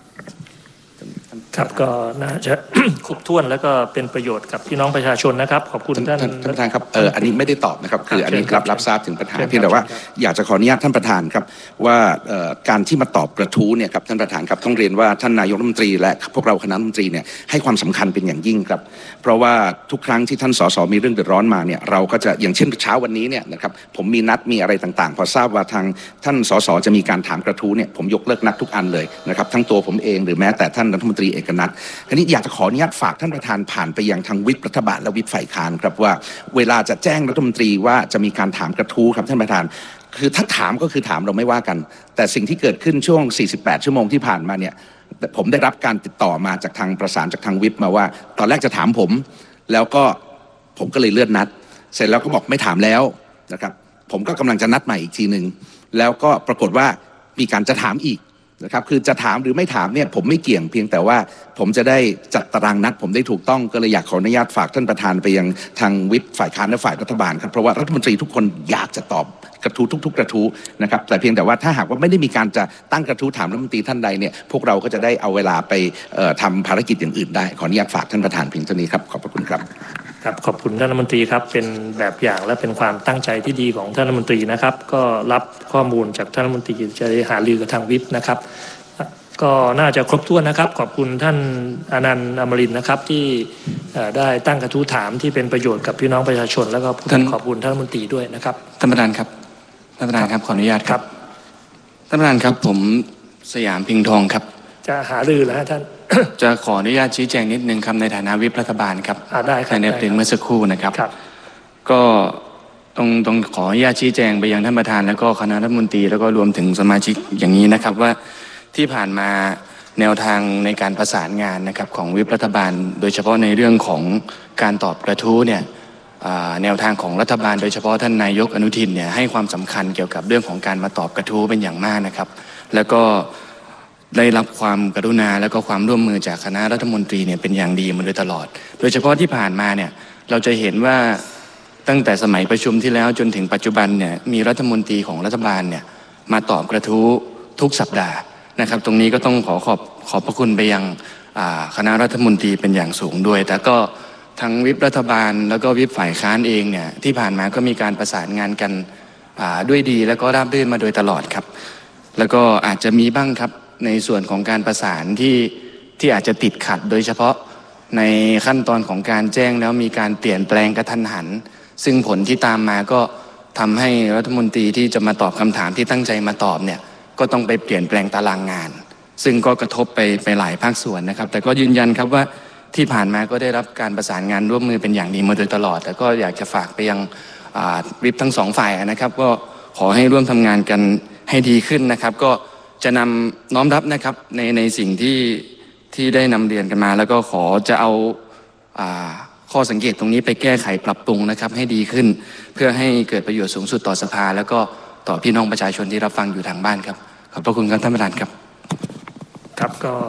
Speaker 6: ครับก็น่าจะ ครบถ้วนแล้วก็เป็นประโยชน์กับพี่น้องประชาชนนะครับขอบคุณท่าน
Speaker 5: ท่านประธานครับเอออันนี้ไม่ได้ตอบนะครับคืออันนี้รับรับทราบถึงปัญหาเพียงแต่ว่าอยากจะขออนุญาตท่านประธานครับว่าการที่มาตอบกระทู้เนี่ยครับท่านประธานครับต้องเรียนว่าท่านนายกรัฐมนตรีและพวกเราคณะรัฐมนตรีเนี่ยให้ความสำคัญเป็นอย่างยิ่งครับเพราะว่าทุกครั้งที่ท่านสสมีเรื่องเดือดร้อนมาเนี่ยเราก็จะอย่างเช่นเช้าวันนี้เนี่ยนะครับผมมีนัดมีอะไรต่างๆพอทราบว่าทางท่านสสจะมีการถามกระทู้เนี่ยผมยกเลิกนัดทุกอันเลยนะครับทั้งตัวผมเองหรือแม้แต่ท่านรัฐมนตรีเอกนัททีนี้อยากจะขออนุญาตฝากท่านประธานผ่านไปยังทางวิปรัฐบาลและวิปฝ่ายค้านครับว่าเวลาจะแจ้งรัฐมนตรีว่าจะมีการถามกระทู้ครับท่านประธานคือถ้าถามก็คือถามเราไม่ว่ากันแต่สิ่งที่เกิดขึ้นช่วงสี่สิบแปดชั่วโมงที่ผ่านมาเนี่ยผมได้รับการติดต่อมาจากทางประสานจากทางวิปมาว่าตอนแรกจะถามผมแล้วก็ผมก็เลยเลื่อนนัดเสร็จแล้วก็บอกไม่ถามแล้วนะครับผมก็กำลังจะนัดใหม่อีกทีนึงแล้วก็ปรากฏว่ามีการจะถามอีกนะครับคือจะถามหรือไม่ถามเนี่ยผมไม่เกี่ยงเพียงแต่ว่าผมจะได้จัดตารางนัดผมได้ถูกต้องก็เลยอยากขออนุญาตฝากท่านประธานไปยังทางวิปฝ่ายค้านและฝ่ายรัฐบาลครับเพราะว่ารัฐมนตรีทุกคนอยากจะตอบกระทู้ทุกๆกระทู้นะครับแต่เพียงแต่ว่าถ้าหากว่าไม่ได้มีการจะตั้งกระทู้ถามรัฐมนตรีท่านใดเนี่ยพวกเราก็จะได้เอาเวลาไปทำภารกิจอย่างอื่นได้ขออนุญาตฝากท่านประธานเพียงเท่านี้ครับขอบพระคุณครับ
Speaker 6: ครับขอบคุณท่านรัฐมนตรีครับเป็นแบบอย่างและเป็นความตั้งใจที่ดีของท่านรัฐมนตรีนะครับก็รับข้อมูลจากท่านรัฐมนตรีจะหารือกับทางวิปนะครับก็น่าจะครบถ้วนนะครับขอบคุณท่านอานันต์ อมรินทร์นะครับที่ได้ตั้งกระทู้ถามที่เป็นประโยชน์กับพี่น้องประชาชนแล้วก็ขอบคุณท่านรัฐมนตรีด้วยนะครับ
Speaker 7: ท่านประธานครับท่านประธานครับขออนุญาตครับท่านประธานครับผมสยามพิงทองครับ
Speaker 6: จะหารือแล้วท่าน
Speaker 7: จะขออนุญาตชี้แจงนิดนึงครับในฐานะวิปรัฐบาลครับ
Speaker 6: ได้ครับ
Speaker 7: ในประเด็นเมื่อสักครู่นะครับก็ต้องต้องขออนุญาตชี้แจงไปยังท่านประธานแล้วก็คณะรัฐมนตรีแล้วก็รวมถึงสมาชิกอย่างนี้นะครับว่าที่ผ่านมาแนวทางในการประสานงานนะครับของวิปรัฐบาลโดยเฉพาะในเรื่องของการตอบกระทู้เนี่ยแนวทางของรัฐบาลโดยเฉพาะท่านนายกอนุทินเนี่ยให้ความสำคัญเกี่ยวกับเรื่องของการมาตอบกระทู้เป็นอย่างมากนะครับแล้วก็ได้รับความกรุณาและก็ความร่วมมือจากคณะรัฐมนตรีเนี่ยเป็นอย่างดีมาโดยตลอดโดยเฉพาะที่ผ่านมาเนี่ยเราจะเห็นว่าตั้งแต่สมัยประชุมที่แล้วจนถึงปัจจุบันเนี่ยมีรัฐมนตรีของรัฐบาลเนี่ยมาตอบกระทู้ทุกสัปดาห์นะครับตรงนี้ก็ต้องขอขอบขอบพระคุณไปยังคณะรัฐมนตรีเป็นอย่างสูงด้วยแต่ก็ทั้งวิปรัฐบาลแล้วก็วิปฝ่ายค้านเองเนี่ยที่ผ่านมาก็มีการประสานงานกันด้วยดีแล้วก็ราบรื่นมาโดยตลอดครับแล้วก็อาจจะมีบ้างครับในส่วนของการประสานที่ที่อาจจะติดขัดโดยเฉพาะในขั้นตอนของการแจ้งแล้วมีการเปลี่ยนแปลงกระทันหันซึ่งผลที่ตามมาก็ทำให้รัฐมนตรีที่จะมาตอบคำถามที่ตั้งใจมาตอบเนี่ยก็ต้องไปเปลี่ยนแปลงตารางงานซึ่งก็กระทบไปไปหลายภาคส่วนนะครับแต่ก็ยืนยันครับว่าที่ผ่านมาก็ได้รับการประสานงานร่วมมือเป็นอย่างดีมาโดยตลอดแต่ก็อยากจะฝากไปยังวิปทั้งสองฝ่ายนะครับก็ขอให้ร่วมทำงานกันให้ดีขึ้นนะครับก็จะนำน้อมรับนะครับในในสิ่งที่ที่ได้นำเรียนกันมาแล้วก็ขอจะเอาข้อสังเกตตรงนี้ไปแก้ไขปรับปรุงนะครับให้ดีขึ้นเพื่อให้เกิดประโยชน์สูงสุดต่อสภาแล้วก็ต่อพี่น้องประชาชนที่รับฟังอยู่ทางบ้านครับขอบพระคุณครับท่านประธานครับ
Speaker 6: ครับก็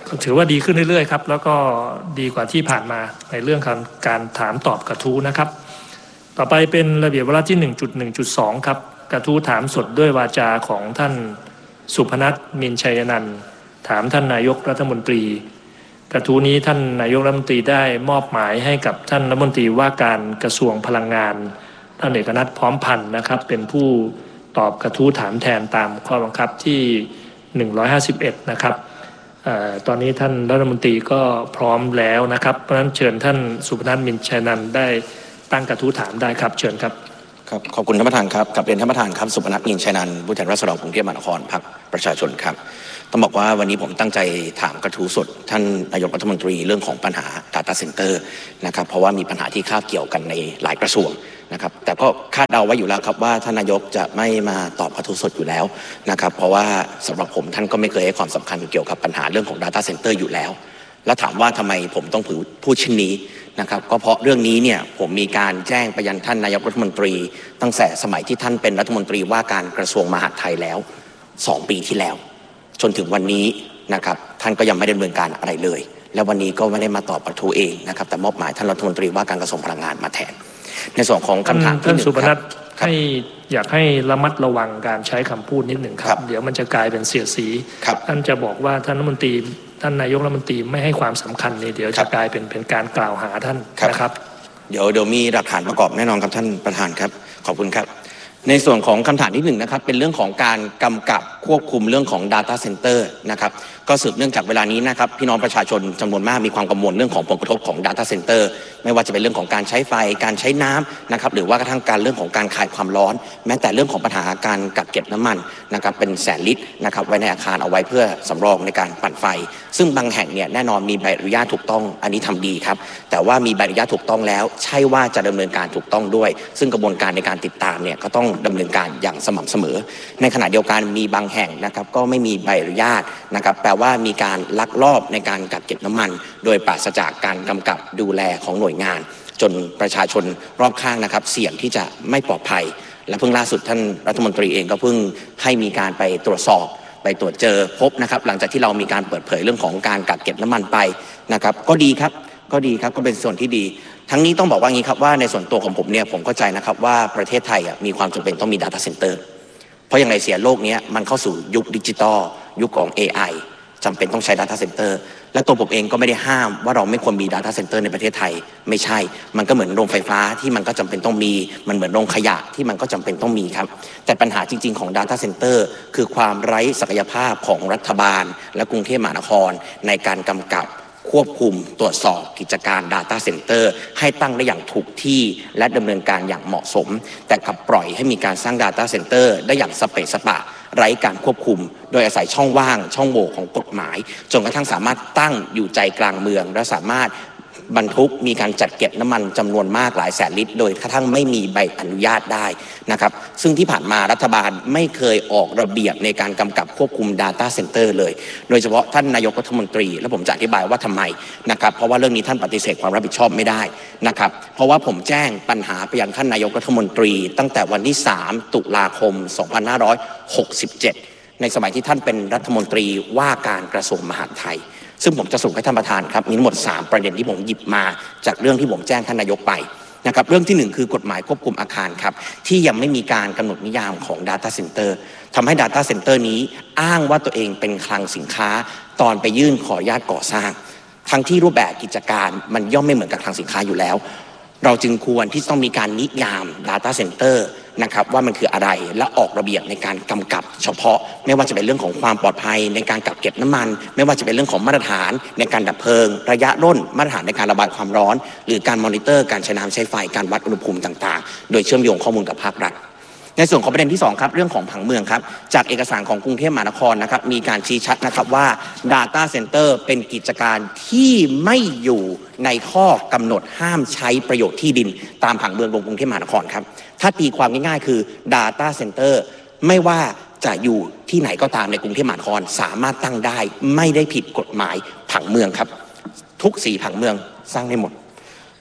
Speaker 6: ถือว่าดีขึ้นเรื่อยๆครับแล้วก็ดีกว่าที่ผ่านมาในเรื่องการการถามตอบกระทู้นะครับต่อไปเป็นระเบียบวาระที่ หนึ่งจุดหนึ่งจุดสอง ครับกระทู้ถามสดด้วยวาจาของท่านสุพนัส มินชัยนันท์ถามท่านนายกรัฐมนตรีกระทู้นี้ท่านนายกรัฐมนตรีได้มอบหมายให้กับท่านรัฐมนตรีว่าการกระทรวงพลังงานท่านเอกนัทพร้อมพันธ์นะครับเป็นผู้ตอบกระทู้ถามแทนตามข้อบังคับที่หนึ่งร้อยห้าสิบเอ็ดนะครับเอ่อตอนนี้ท่านรัฐมนตรีก็พร้อมแล้วนะครับเพราะฉะนั้นเชิญท่านสุพนัส มินชัยนันท์ได้ตั้งกระทู้ถามได้ครับเชิญครับ
Speaker 8: ครับขอบคุณท่านประธานครับกับเรียนท่านประธานครับสุพนัส มินชัยนันท์ผู้แทนราษฎรกรุงเทพมหานครพรรคประชาชนครับต้องบอกว่าวันนี้ผมตั้งใจถามกระทู้สดท่านนายกรัฐมนตรีเรื่องของปัญหา Data Center นะครับเพราะว่ามีปัญหาที่คาบเกี่ยวกันในหลายกระทรวงนะครับแต่ก็คาดเดาไว้อยู่แล้วครับว่าท่านนายกจะไม่มาตอบกระทู้สดอยู่แล้วนะครับเพราะว่าสำหรับผมท่านก็ไม่เคยให้ความสำคัญเกี่ยวกับปัญหาเรื่องของ Data Center อยู่แล้วแล้วถามว่าทำไมผมต้องพูดเช่นนี้นะครับก็เพราะเรื่องนี้เนี่ยผมมีการแจ้งไปยังท่านนายกรัฐมนตรีตั้งแต่สมัยที่ท่านเป็นรัฐมนตรีว่าการกระทรวงมหาดไทยแล้วสองปีที่แล้วจนถึงวันนี้นะครับท่านก็ยังไม่ดำเนินการอะไรเลยและวันนี้ก็ไม่ได้มาตอบกระทู้เองนะครับแต่มอบหมายท่านรัฐมนตรีว่าการกระทรวงพลังงานมาแทนในส่วนของคำถามที่หนึ่งครับท่านสุพนัส
Speaker 6: ให้อยากให้ระมัดระวังการใช้คำพูดนิดหนึ่งครับเดี๋ยวมันจะกลายเป็นเสียดสีท่านจะบอกว่าท่านรัฐมนตรีท่านนายกรัฐมนตรีไม่ให้ความสำคัญเนี่ยเดี๋ยวจะกลายเป็นเป็นการกล่าวหาท่านนะครับ
Speaker 8: เดี๋ยวเดี๋ยวมีหลักฐานประกอบแน่นอนครับท่านประธานครับขอบคุณครับในส่วนของคำถามที่หนึ่งนะครับเป็นเรื่องของการกำกับควบคุมเรื่องของ Data Center นะครับก็สืบเนื่องจากเวลานี้นะครับพี่น้องประชาชนจำนวนมากมีความกังวลเรื่องของผลกระทบของ Data Center ไม่ว่าจะเป็นเรื่องของการใช้ไฟการใช้น้ำนะครับหรือว่ากระทั่งการเรื่องของการคายความร้อนแม้แต่เรื่องของปัญหาการกักเก็บน้ำมันนะครับเป็นแสนลิตรนะครับไว้ในอาคารเอาไว้เพื่อสำรองในการปั่นไฟซึ่งบางแห่งเนี่ยแน่นอนมีใบอนุญาตถูกต้องอันนี้ทำดีครับแต่ว่ามีใบอนุญาตถูกต้องแล้วใช่ว่าจะดำเนินการถูกต้องด้วยซึ่งกระบวนการในการติดตามเนี่ยก็ต้องดำเนินการอย่างสม่ำเสมอในขณะเดียวกันมีบางแห่งนะครับก็ไม่มีใบอนุญาตนะครับแปลว่ามีการลักลอบในการกักเก็บน้ำมันโดยปราศจากการกำกับดูแลของหน่วยงานจนประชาชนรอบข้างนะครับเสี่ยงที่จะไม่ปลอดภัยและเพิ่งล่าสุดท่านรัฐมนตรีเองก็เพิ่งให้มีการไปตรวจสอบไปตรวจเจอพบนะครับหลังจากที่เรามีการเปิดเผยเรื่องของการกักเก็บน้ำมันไปนะครับก็ดีครับก็ดีครับก็เป็นส่วนที่ดีทั้งนี้ต้องบอกว่างี้ครับว่าในส่วนตัวของผมเนี่ยผมเข้าใจนะครับว่าประเทศไทยมีความจำเป็นต้องมี Data Center เพราะอย่างไรเสียโลกนี้มันเข้าสู่ยุคดิจิตอลยุคของ เอ ไอ จำเป็นต้องใช้ Data Center และตัวผมเองก็ไม่ได้ห้ามว่าเราไม่ควรมี Data Center ในประเทศไทยไม่ใช่มันก็เหมือนโรงไฟฟ้าที่มันก็จำเป็นต้องมีมันเหมือนโรงขยะที่มันก็จำเป็นต้องมีครับแต่ปัญหาจริงๆของ Data Center คือความไร้ศักยภาพของรัฐบาลและกรุงเทพมหานครในการกำกับควบคุมตรวจสอบกิจการ Data Center ให้ตั้งได้อย่างถูกที่และดำเนินการอย่างเหมาะสมแต่กลับปล่อยให้มีการสร้าง Data Center ได้อย่างสเปะสปะไร้การควบคุมโดยอาศัยช่องว่างช่องโหว่ของกฎหมายจนกระทั่งสามารถตั้งอยู่ใจกลางเมืองและสามารถบรรทุกมีการจัดเก็บน้ำมันจำนวนมากหลายแสนลิตรโดยกระทั่งไม่มีใบอนุญาตได้นะครับซึ่งที่ผ่านมารัฐบาลไม่เคยออกระเบียบในการกำกับควบคุม Data Center เลยโดยเฉพาะท่านนายกรัฐมนตรีและผมจะอธิบายว่าทำไมนะครับเพราะว่าเรื่องนี้ท่านปฏิเสธความรับผิดชอบไม่ได้นะครับเพราะว่าผมแจ้งปัญหาไปยังท่านนายกรัฐมนตรีตั้งแต่วันที่สามตุลาคมสองพันห้าร้อยหกสิบเจ็ดในสมัยที่ท่านเป็นรัฐมนตรีว่าการกระทรวงมหาดไทยซึ่งผมจะสรุปให้ท่านประธานครับมีทั้งหมดสามประเด็นที่ผมหยิบมาจากเรื่องที่ผมแจ้งท่านนายกไปนะครับเรื่องที่หนึ่งคือกฎหมายควบคุมอาคารครับที่ยังไม่มีการกำหนดนิยามของ Data Center ทำให้ Data Center นี้อ้างว่าตัวเองเป็นคลังสินค้าตอนไปยื่นขออนุญาตก่อสร้างทั้งที่รูปแบบกิจการมันย่อมไม่เหมือนกับคลังสินค้าอยู่แล้วเราจึงควรที่ต้องมีการนิยาม Data Center นะครับว่ามันคืออะไรและออกระเบียบในการกำกับเฉพาะไม่ว่าจะเป็นเรื่องของความปลอดภัยในการกักเก็บน้ำมันไม่ว่าจะเป็นเรื่องของมาตรฐานในการดับเพลิงระยะร่นมาตรฐานในการระบายความร้อนหรือการมอนิเตอร์การใช้น้ำใช้ไฟการวัดอุณหภูมิต่างๆโดยเชื่อมโยงข้อมูลกับภาครัฐในส่วนของประเด็นที่สองครับเรื่องของผังเมืองครับจากเอกสารของกรุงเทพมหานครนะครับมีการชี้ชัดนะครับว่า Data Center เป็นกิจการที่ไม่อยู่ในข้อกำหนดห้ามใช้ประโยชน์ที่ดินตามผังเมืองกรุงเทพมหานครครับถ้าตีความง่ายๆคือ Data Center ไม่ว่าจะอยู่ที่ไหนก็ตามในกรุงเทพมหานครสามารถตั้งได้ไม่ได้ผิดกฎหมายผังเมืองครับทุกสี่ผังเมืองสร้างได้หมด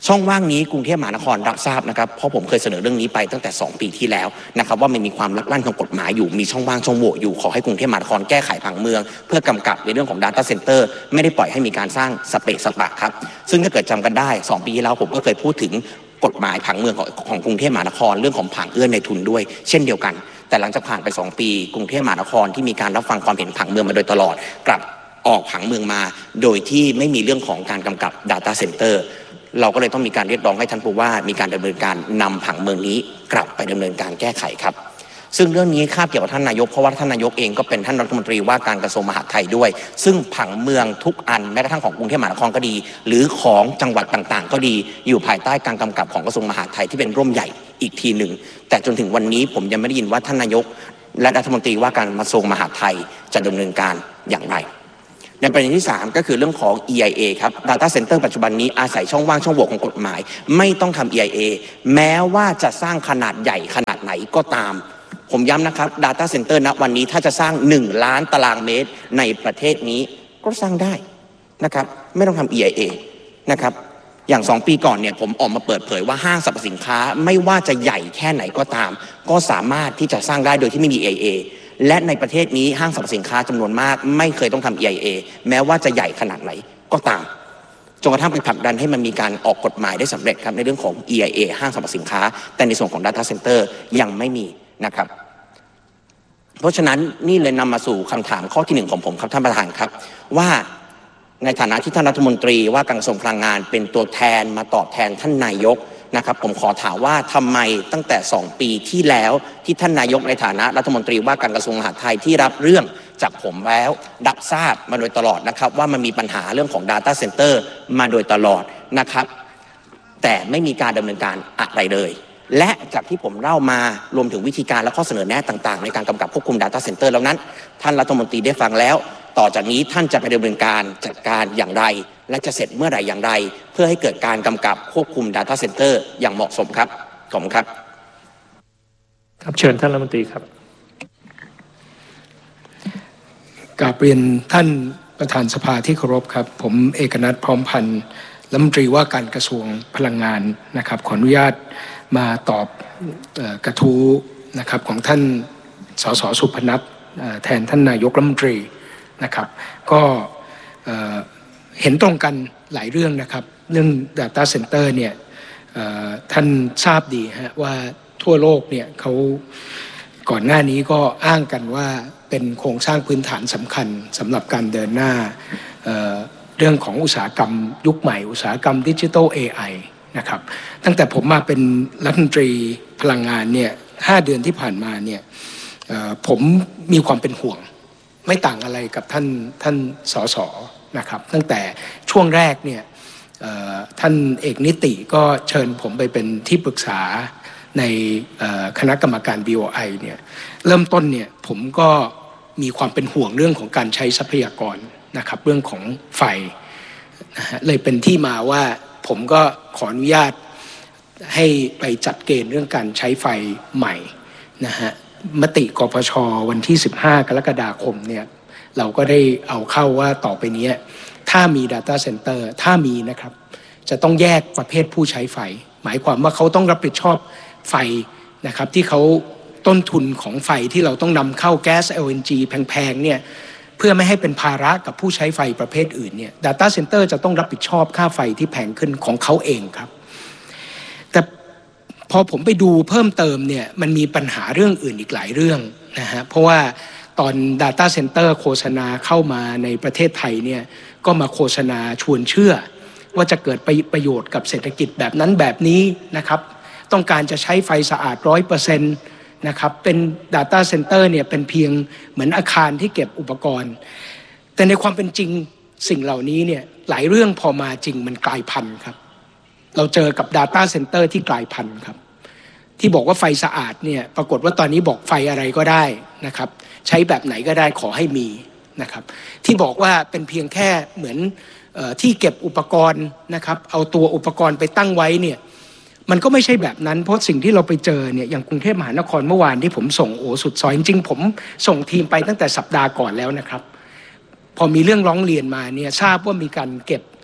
Speaker 8: ช่องว่างนี้กรุงเทพมหานครรับทราบนะครับเพราะผมเคยเสนอเรื่องนี้ไปตั้งแต่สองปีที่แล้วนะครับว่ามันมีความลักลั่นทางกฎหมายอยู่มีช่องว่างช่องโหว่อยู่ขอให้กรุงเทพมหานครแก้ไขผังเมืองเพื่อกำกับในเรื่องของ Data Center ไม่ได้ปล่อยให้มีการสร้างสเปะสปะครับซึ่งถ้าเกิดจำกันได้สองปีที่แล้วผมก็เคยพูดถึงกฎหมายผังเมืองของของกรุงเทพมหานครเรื่องของผังเอื้อในทุนด้วยเช่นเดียวกันแต่หลังจากผ่านไปสองปีกรุงเทพมหานครที่มีการรับฟังความเห็นผังเมืองมาโดยตลอดกลับออกผังเมืองมาโดยที่ไม่มีเรื่องของการกำกับ Data Center เราก็เลยต้องมีการเรียกร้องให้ท่านผู้ว่ามีการดำเนินการนำผังเมืองนี้กลับไปดำเนินการแก้ไขครับซึ่งเรื่องนี้คาบเกี่ยวกับท่านนายกเพราะว่าท่านนายกเองก็เป็นท่านรัฐมนตรีว่าการกระทรวงมหาดไทยด้วยซึ่งผังเมืองทุกอันแม้กระทั่งของกรุงเทพมหานครก็ดีหรือของจังหวัดต่างๆก็ดีอยู่ภายใต้การกำกับของกระทรวงมหาดไทยที่เป็นร่มใหญ่อีกทีหนึ่งแต่จนถึงวันนี้ผมยังไม่ได้ยินว่าท่านนายกและรัฐมนตรีว่าการกระทรวงมหาดไทยจะดำเนินการอย่างไรในประเด็นที่สามก็คือเรื่องของ อี ไอ เอ ครับ Data Center ปัจจุบันนี้อาศัยช่องว่างช่องโหว่ของกฎหมายไม่ต้องทำ อี ไอ เอ แม้ว่าจะสร้างขนาดใหญ่ขนาดไหนก็ตามผมย้ำนะครับ Data Center ณวันนี้ถ้าจะสร้างหนึ่งล้านตารางเมตรในประเทศนี้ก็สร้างได้นะครับไม่ต้องทำ อี ไอ เอ นะครับอย่างสองปีก่อนเนี่ยผมออกมาเปิดเผยว่าห้างสรรพสินค้าไม่ว่าจะใหญ่แค่ไหนก็ตามก็สามารถที่จะสร้างได้โดยที่ไม่มี อี ไอ เอและในประเทศนี้ห้างสรรพสินค้าจำนวนมากไม่เคยต้องทำ อี ไอ เอ แม้ว่าจะใหญ่ขนาดไหนก็ตามจนกระทั่งไปผลักดันให้มันมีการออกกฎหมายได้สำเร็จครับในเรื่องของ อี ไอ เอ ห้างสรรพสินค้าแต่ในส่วนของ Data Center ยังไม่มีนะครับเพราะฉะนั้นนี่เลยนำมาสู่คำถามข้อที่หนึ่งของผมครับท่านประธานครับว่าในฐานะที่ท่านรัฐมนตรีว่าการกระทรวงพลังงานเป็นตัวแทนมาตอบแทนท่านนายกนะครับผมขอถามว่าทำไมตั้งแต่สองปีที่แล้วที่ท่านนายกในฐานะรัฐมนตรีว่าการกระทรวงมหาดไทยที่รับเรื่องจากผมแล้วรับทราบมาโดยตลอดนะครับว่ามันมีปัญหาเรื่องของ Data Center มาโดยตลอดนะครับแต่ไม่มีการดำเนินการอะไรเลยและจากที่ผมเล่ามารวมถึงวิธีการและข้อเสนอแนะต่างๆในการกำกับควบคุม Data Center แล้วนั้นท่านรัฐมนตรีได้ฟังแล้วต่อจากนี้ท่านจะไปดำเนินการจัดการอย่างไรและจะเสร็จเมื่อไหร่อย่างไรเพื่อให้เกิดการกำกับควบคุม Data Center อย่างเหมาะสมครับขอบคุณครับ
Speaker 6: ครับเชิญท่านรัฐมนตรีครับ
Speaker 9: กราบเรียนท่านประธานสภาที่เคารพครับผมเอกนัทพร้อมพันธ์รัฐมนตรีว่าการกระทรวงพลังงานนะครับขออนุญาตมาตอบเอ่อกระทู้นะครับของท่านสสสุพนัทแทนท่านนายกรัฐมนตรีนะครับก็เอ่อเห็นตรงกันหลายเรื่องนะครับเรื่อง Data Center เนี่ยท่านทราบดีฮะว่าทั่วโลกเนี่ยเขาก่อนหน้านี้ก็อ้างกันว่าเป็นโครงสร้างพื้นฐานสำคัญสำหรับการเดินหน้า เ, เรื่องของอุตสาหกรรมยุคใหม่อุตสาหกรรมดิจิทัล เอ ไอ นะครับตั้งแต่ผมมาเป็นรัฐมนตรีพลังงานเนี่ยห้าเดือนที่ผ่านมาเนี่ยผมมีความเป็นห่วงไม่ต่างอะไรกับท่านท่านสสนะครับตั้งแต่ช่วงแรกเนี่ยท่านเอกนิติก็เชิญผมไปเป็นที่ปรึกษาในคณะกรรมการ บี โอ ไอ เนี่ยเริ่มต้นเนี่ยผมก็มีความเป็นห่วงเรื่องของการใช้ทรัพยากรนะครับเรื่องของไฟนะฮะเลยเป็นที่มาว่าผมก็ขออนุญาตให้ไปจัดเกณฑ์เรื่องการใช้ไฟใหม่นะฮะมติกปช.วันที่สิบห้ากรกฎาคมเนี่ยเราก็ได้เอาเข้าว่าต่อไปนี้ถ้ามี Data Center ถ้ามีนะครับจะต้องแยกประเภทผู้ใช้ไฟหมายความว่าเขาต้องรับผิดชอบไฟนะครับที่เขาต้นทุนของไฟที่เราต้องนำเข้าแก๊ส แอล เอ็น จี แพงๆเนี่ยเพื่อไม่ให้เป็นภาระกับผู้ใช้ไฟประเภทอื่นเนี่ย Data Center จะต้องรับผิดชอบค่าไฟที่แพงขึ้นของเขาเองครับแต่พอผมไปดูเพิ่มเติมเนี่ยมันมีปัญหาเรื่องอื่นอีกหลายเรื่องนะฮะเพราะว่าตอน Data Center โฆษณาเข้ามาในประเทศไทยเนี่ยก็มาโฆษณาชวนเชื่อว่าจะเกิดประโยชน์กับเศรษฐกิจแบบนั้นแบบนี้นะครับต้องการจะใช้ไฟสะอาด ร้อยเปอร์เซ็นต์ นะครับเป็น Data Center เนี่ยเป็นเพียงเหมือนอาคารที่เก็บอุปกรณ์แต่ในความเป็นจริงสิ่งเหล่านี้เนี่ยหลายเรื่องพอมาจริงมันกลายพันธุ์ครับเราเจอกับ Data Center ที่กลายพันธุ์ครับที่บอกว่าไฟสะอาดเนี่ยปรากฏว่าตอนนี้บอกไฟอะไรก็ได้นะครับใช้แบบไหนก็ได้ขอให้มีนะครับที่บอกว่าเป็นเพียงแค่เหมือนเอ่อที่เก็บอุปกรณ์นะครับเอาตัวอุปกรณ์ไปตั้งไว้เนี่ยมันก็ไม่ใช่แบบนั้นเพราะสิ่งที่เราไปเจอเนี่ยอย่างกรุงเทพมหานครเมื่อวานที่ผมส่งโอสุดซอยจริงๆผมส่งทีมไปตั้งแต่สัปดาห์ก่อนแล้วนะครับพอมีเรื่องร้องเรียนมาเนี่ยทราบว่ามีการเก็บ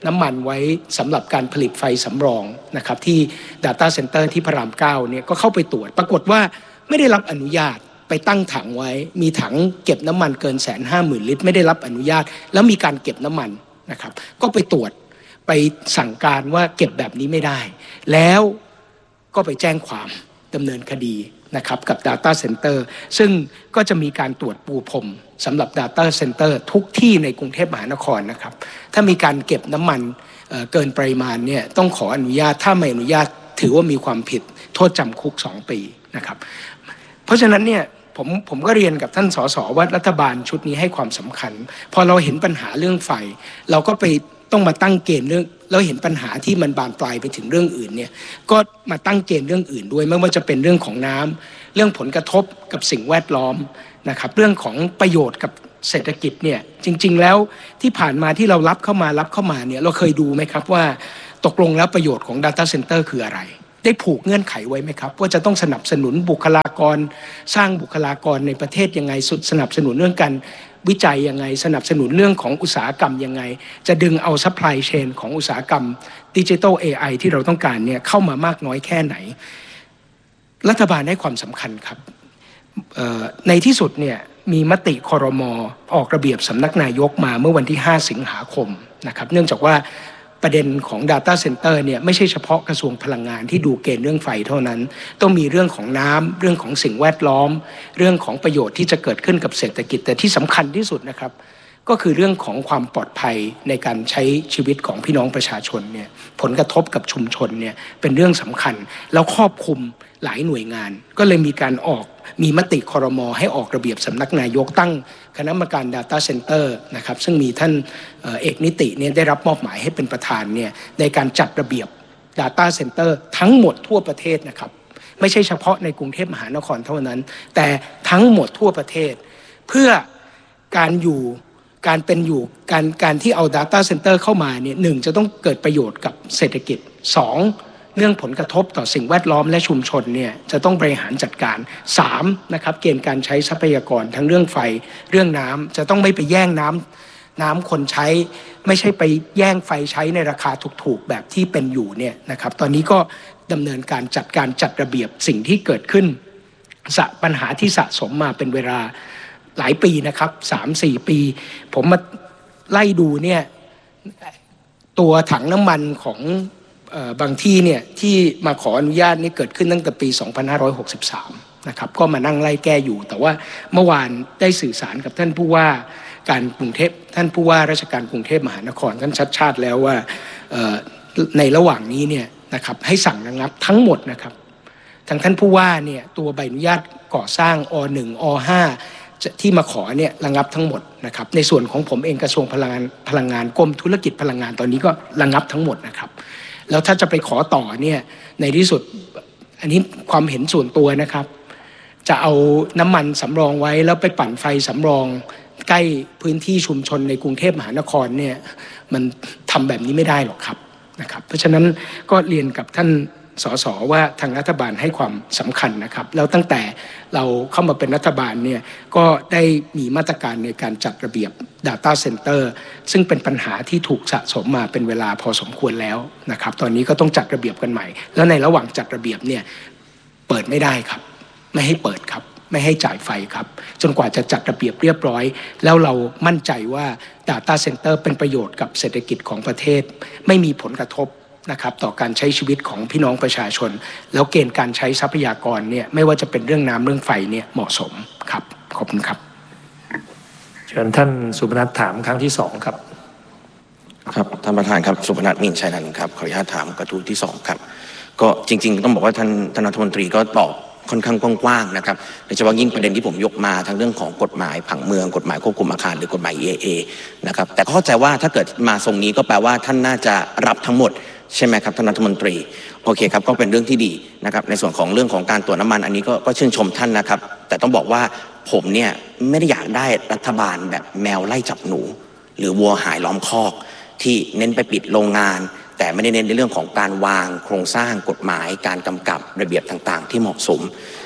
Speaker 9: น้ำมันไว้สำหรับการผลิตไฟสำรองนะครับที่ Data Center ที่พระรามเก้าเนี่ยก็เข้าไปตรวจปรากฏว่าไม่ได้รับอนุญาตไปตั้งถังไว้มีถังเก็บน้ำมันเกินแสนห้าหมื่นลิตรไม่ได้รับอนุญาตแล้วมีการเก็บน้ำมันนะครับก็ไปตรวจไปสั่งการว่าเก็บแบบนี้ไม่ได้แล้วก็ไปแจ้งความดำเนินคดีนะครับกับ Data Center ซึ่งก็จะมีการตรวจปูพรมสำหรับ Data Center ทุกที่ในกรุงเทพมหานครนะครับถ้ามีการเก็บน้ำมัน เอ่อ เกินปริมาณเนี่ยต้องขออนุญาตถ้าไม่อนุญาตถือว่ามีความผิดโทษจำคุกสองปีนะครับเพราะฉะนั้นเนี่ยผมผมก็เรียนกับท่านสสว่ารัฐบาลชุดนี้ให้ความสำคัญพอเราเห็นปัญหาเรื่องไฟเราก็ไปต้องมาตั้งเกณฑ์เรื่องแล้วเห็นปัญหาที่มันบานปลายไปถึงเรื่องอื่นเนี่ยก็มาตั้งเกณฑ์เรื่องอื่นด้วยไม่ว่าจะเป็นเรื่องของน้ำเรื่องผลกระทบกับสิ่งแวดล้อมนะครับเรื่องของประโยชน์กับเศรษฐกิจเนี่ยจริงๆแล้วที่ผ่านมาที่เรารับเข้ามารับเข้ามาเนี่ยเราเคยดูไหมครับว่าตกลงแล้วประโยชน์ของ Data Center คืออะไรได้ผูกเงื่อนไขไว้ไหมครับว่าจะต้องสนับสนุนบุคลากรสร้างบุคลากรในประเทศยังไงสนับสนุนเรื่องการวิจัยยังไงสนับสนุนเรื่องของอุตสาหกรรมยังไงจะดึงเอาซัพพลายเชนของอุตสาหกรรมดิจิทัล เอ ไอ ที่เราต้องการเนี่ยเข้ามามากน้อยแค่ไหนรัฐบาลให้ความสำคัญครับในที่สุดเนี่ยมีมติครม.ออกระเบียบสำนักนายกมาเมื่อวันที่ห้าสิงหาคมนะครับเนื่องจากว่าประเด็นของ Data Center เนี่ยไม่ใช่เฉพาะกระทรวงพลังงานที่ดูเกณฑ์เรื่องไฟเท่านั้นต้องมีเรื่องของน้ำเรื่องของสิ่งแวดล้อมเรื่องของประโยชน์ที่จะเกิดขึ้นกับเศรษฐกิจแต่ที่สำคัญที่สุดนะครับก็คือเรื่องของความปลอดภัยในการใช้ชีวิตของพี่น้องประชาชนเนี่ยผลกระทบกับชุมชนเนี่ยเป็นเรื่องสำคัญแล้วครอบคลุมหลายหน่วยงานก็เลยมีการออกมีมติครม.ให้ออกระเบียบสำนักนายกตั้งคณะกรรมการ Data Center นะครับซึ่งมีท่านเอกนิติเนี่ยได้รับมอบหมายให้เป็นประธานเนี่ยในการจัดระเบียบ Data Center ทั้งหมดทั่วประเทศนะครับไม่ใช่เฉพาะในกรุงเทพมหานครเท่านั้นแต่ทั้งหมดทั่วประเทศเพื่อการอยู่การเป็นอยู่การการที่เอา Data Center เข้ามาเนี่ยหนึ่งจะต้องเกิดประโยชน์กับเศรษฐกิจสองเรื่องผลกระทบต่อสิ่งแวดล้อมและชุมชนเนี่ยจะต้องบริหารจัดการสามนะครับเกณฑ์การใช้ทรัพยากรทั้งเรื่องไฟเรื่องน้ำจะต้องไม่ไปแย่งน้ำน้ำคนใช้ไม่ใช่ไปแย่งไฟใช้ในราคาถูกๆแบบที่เป็นอยู่เนี่ยนะครับตอนนี้ก็ดำเนินการจัดการจัดระเบียบสิ่งที่เกิดขึ้นปัญหาที่สะสมมาเป็นเวลาหลายปีนะครับ สามถึงสี่ ปีผมมาไล่ดูเนี่ยตัวถังน้ำมันของบางที่เนี่ยที่มาขออนุญาตนี่เกิดขึ้นตั้งแต่ปีสองพันห้าร้อยหกสิบสามนะครับก็มานั่งไล่แก้อยู่แต่ว่าเมื่อวานได้สื่อสารกับท่านผู้ว่าการกรุงเทพท่านผู้ว่าราชการกรุงเทพมหานครท่านชัดชาติแล้วว่าในระหว่างนี้เนี่ยนะครับให้สั่งระงับทั้งหมดนะครับทางท่านผู้ว่าเนี่ยตัวใบอนุญาตก่อสร้างอ หนึ่ง อ ห้าที่มาขอเนี่ยระงับทั้งหมดนะครับในส่วนของผมเองกระทรวงพลังงานพลังงานกรมธุรกิจพลังงานตอนนี้ก็ระงับทั้งหมดนะครับแล้วถ้าจะไปขอต่อเนี่ยในที่สุดอันนี้ความเห็นส่วนตัวนะครับจะเอาน้ำมันสำรองไว้แล้วไปปั่นไฟสำรองใกล้พื้นที่ชุมชนในกรุงเทพมหานครเนี่ยมันทำแบบนี้ไม่ได้หรอกครับนะครับเพราะฉะนั้นก็เรียนกับท่านสสว่าทางรัฐบาลให้ความสำคัญนะครับแล้วตั้งแต่เราเข้ามาเป็นรัฐบาลเนี่ยก็ได้มีมาตรการในการจัดระเบียบ Data Center ซึ่งเป็นปัญหาที่ถูกสะสมมาเป็นเวลาพอสมควรแล้วนะครับตอนนี้ก็ต้องจัดระเบียบกันใหม่แล้วในระหว่างจัดระเบียบเนี่ยเปิดไม่ได้ครับไม่ให้เปิดครับไม่ให้จ่ายไฟครับจนกว่าจะจัดระเบียบเรียบร้อยแล้วเรามั่นใจว่า Data Center เป็นประโยชน์กับเศรษฐกิจของประเทศไม่มีผลกระทบนะครับต่อการใช้ชีวิตของพี่น้องประชาชนแล้วเกณฑ์การใช้ทรัพยากรเนี่ยไม่ว่าจะเป็นเรื่องน้ำเรื่องไฟเนี่ยเหมาะสมครับขอบคุณครับ
Speaker 6: เชิญท่านสุพนัทถามครั้งที่สองครับ
Speaker 8: ครับท่านประธานครับสุพนัท มิ่งชัยนันท์ครับขออนุญาตถามกระทู้ที่สองครับก็จริงๆต้องบอกว่าท่านท่านรัฐมนตรีก็ตอบค่อนข้างกว้างๆนะครับโดยเฉพาะยิ่งประเด็นที่ผมยกมาทั้งเรื่องของกฎหมายผังเมืองกฎหมายควบคุมอาคารหรือกฎหมาย อี เอ เอ นะครับแต่เข้าใจว่าถ้าเกิดมาทรงนี้ก็แปลว่าท่านน่าจะรับทั้งหมดใช่ไหมครับท่านรัฐมนตรีโอเคครับก็เป็นเรื่องที่ดีนะครับในส่วนของเรื่องของการตรวจน้ำมันอันนี้ก็ก็ชื่นชมท่านนะครับแต่ต้องบอกว่าผมเนี่ยไม่ได้อยากได้รัฐบาลแบบแมวไล่จับหนูหรือวัวหายล้อมคอกที่เน้นไปปิดโรงงานแต่ไม่ได้เน้นในเรื่องของการวางโครงสร้างกฎหมายการกำกับระเบียบต่างๆที่เหมาะสม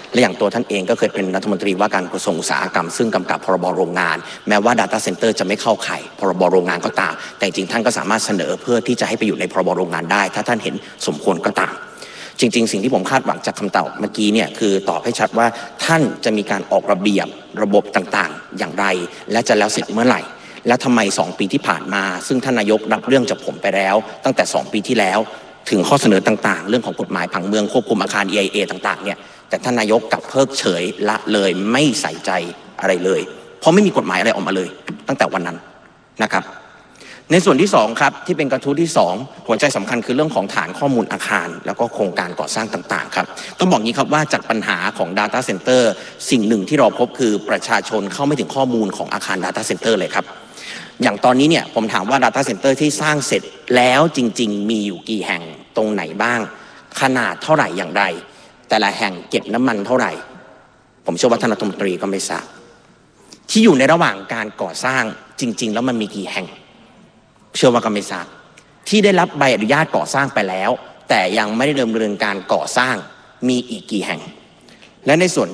Speaker 8: และอย่างตัวท่านเองก็เคยเป็นรัฐมนตรีว่าการกระทรวงอุตสาหกรรมซึ่งกำกับพรบโรงงานแม้ว่า Data Center จะไม่เข้าข่ายพรบโรงงานก็ตามแต่จริงๆท่านก็สามารถเสนอเพื่อที่จะให้ไปอยู่ในพรบโรงงานได้ถ้าท่านเห็นสมควรก็ตามจริงๆสิ่งที่ผมคาดหวังจากคำตอบเมื่อกี้เนี่ยคือตอบให้ชัดว่าท่านจะมีการออกระเบียบระบบต่างๆอย่างไรและจะแล้วเสร็จเมื่อไหร่และทำไมสองปีที่ผ่านมาซึ่งท่านนายกรับเรื่องจากผมไปแล้วตั้งแต่สองปีที่แล้วถึงข้อเสนอต่างๆเรื่องของกฎหมายผังเมืองควบคุมอาคาร อี ไอ เอ ต่างๆเนี่ยแต่ท่านนายกกลับเพิกเฉยละเลยไม่ใส่ใจอะไรเลยเพราะไม่มีกฎหมายอะไรออกมาเลยตั้งแต่วันนั้นนะครับในส่วนที่สองครับที่เป็นกระทู้ที่สองหัวใจสำคัญคือเรื่องของฐานข้อมูลอาคารแล้วก็โครงการก่อสร้างต่างๆครับต้องบอกงี้ครับว่าจากปัญหาของ Data Center สิ่งหนึ่งที่เราพบคือประชาชนเข้าไม่ถึงข้อมูลของอาคาร Data Center เลยครับอย่างตอนนี้เนี่ยผมถามว่า Data Center ที่สร้างเสร็จแล้วจริงๆมีอยู่กี่แห่งตรงไหนบ้างขนาดเท่าไหร่อย่างไรแต่ละแห่งเก็บน้ำมันเท่าไหร่ผมเชื่อว่าท่านรัฐมนตรีก็ไม่ทราบที่อยู่ในระหว่างการก่อสร้างจริงๆแล้วมันมีกี่แห่งเชื่อว่าก็ไม่ทราบที่ได้รับใบอนุญาตก่อสร้างไปแล้วแต่ยังไม่ได้ดำเนินการก่อสร้างมีอีกกี่แห่งและในส่วน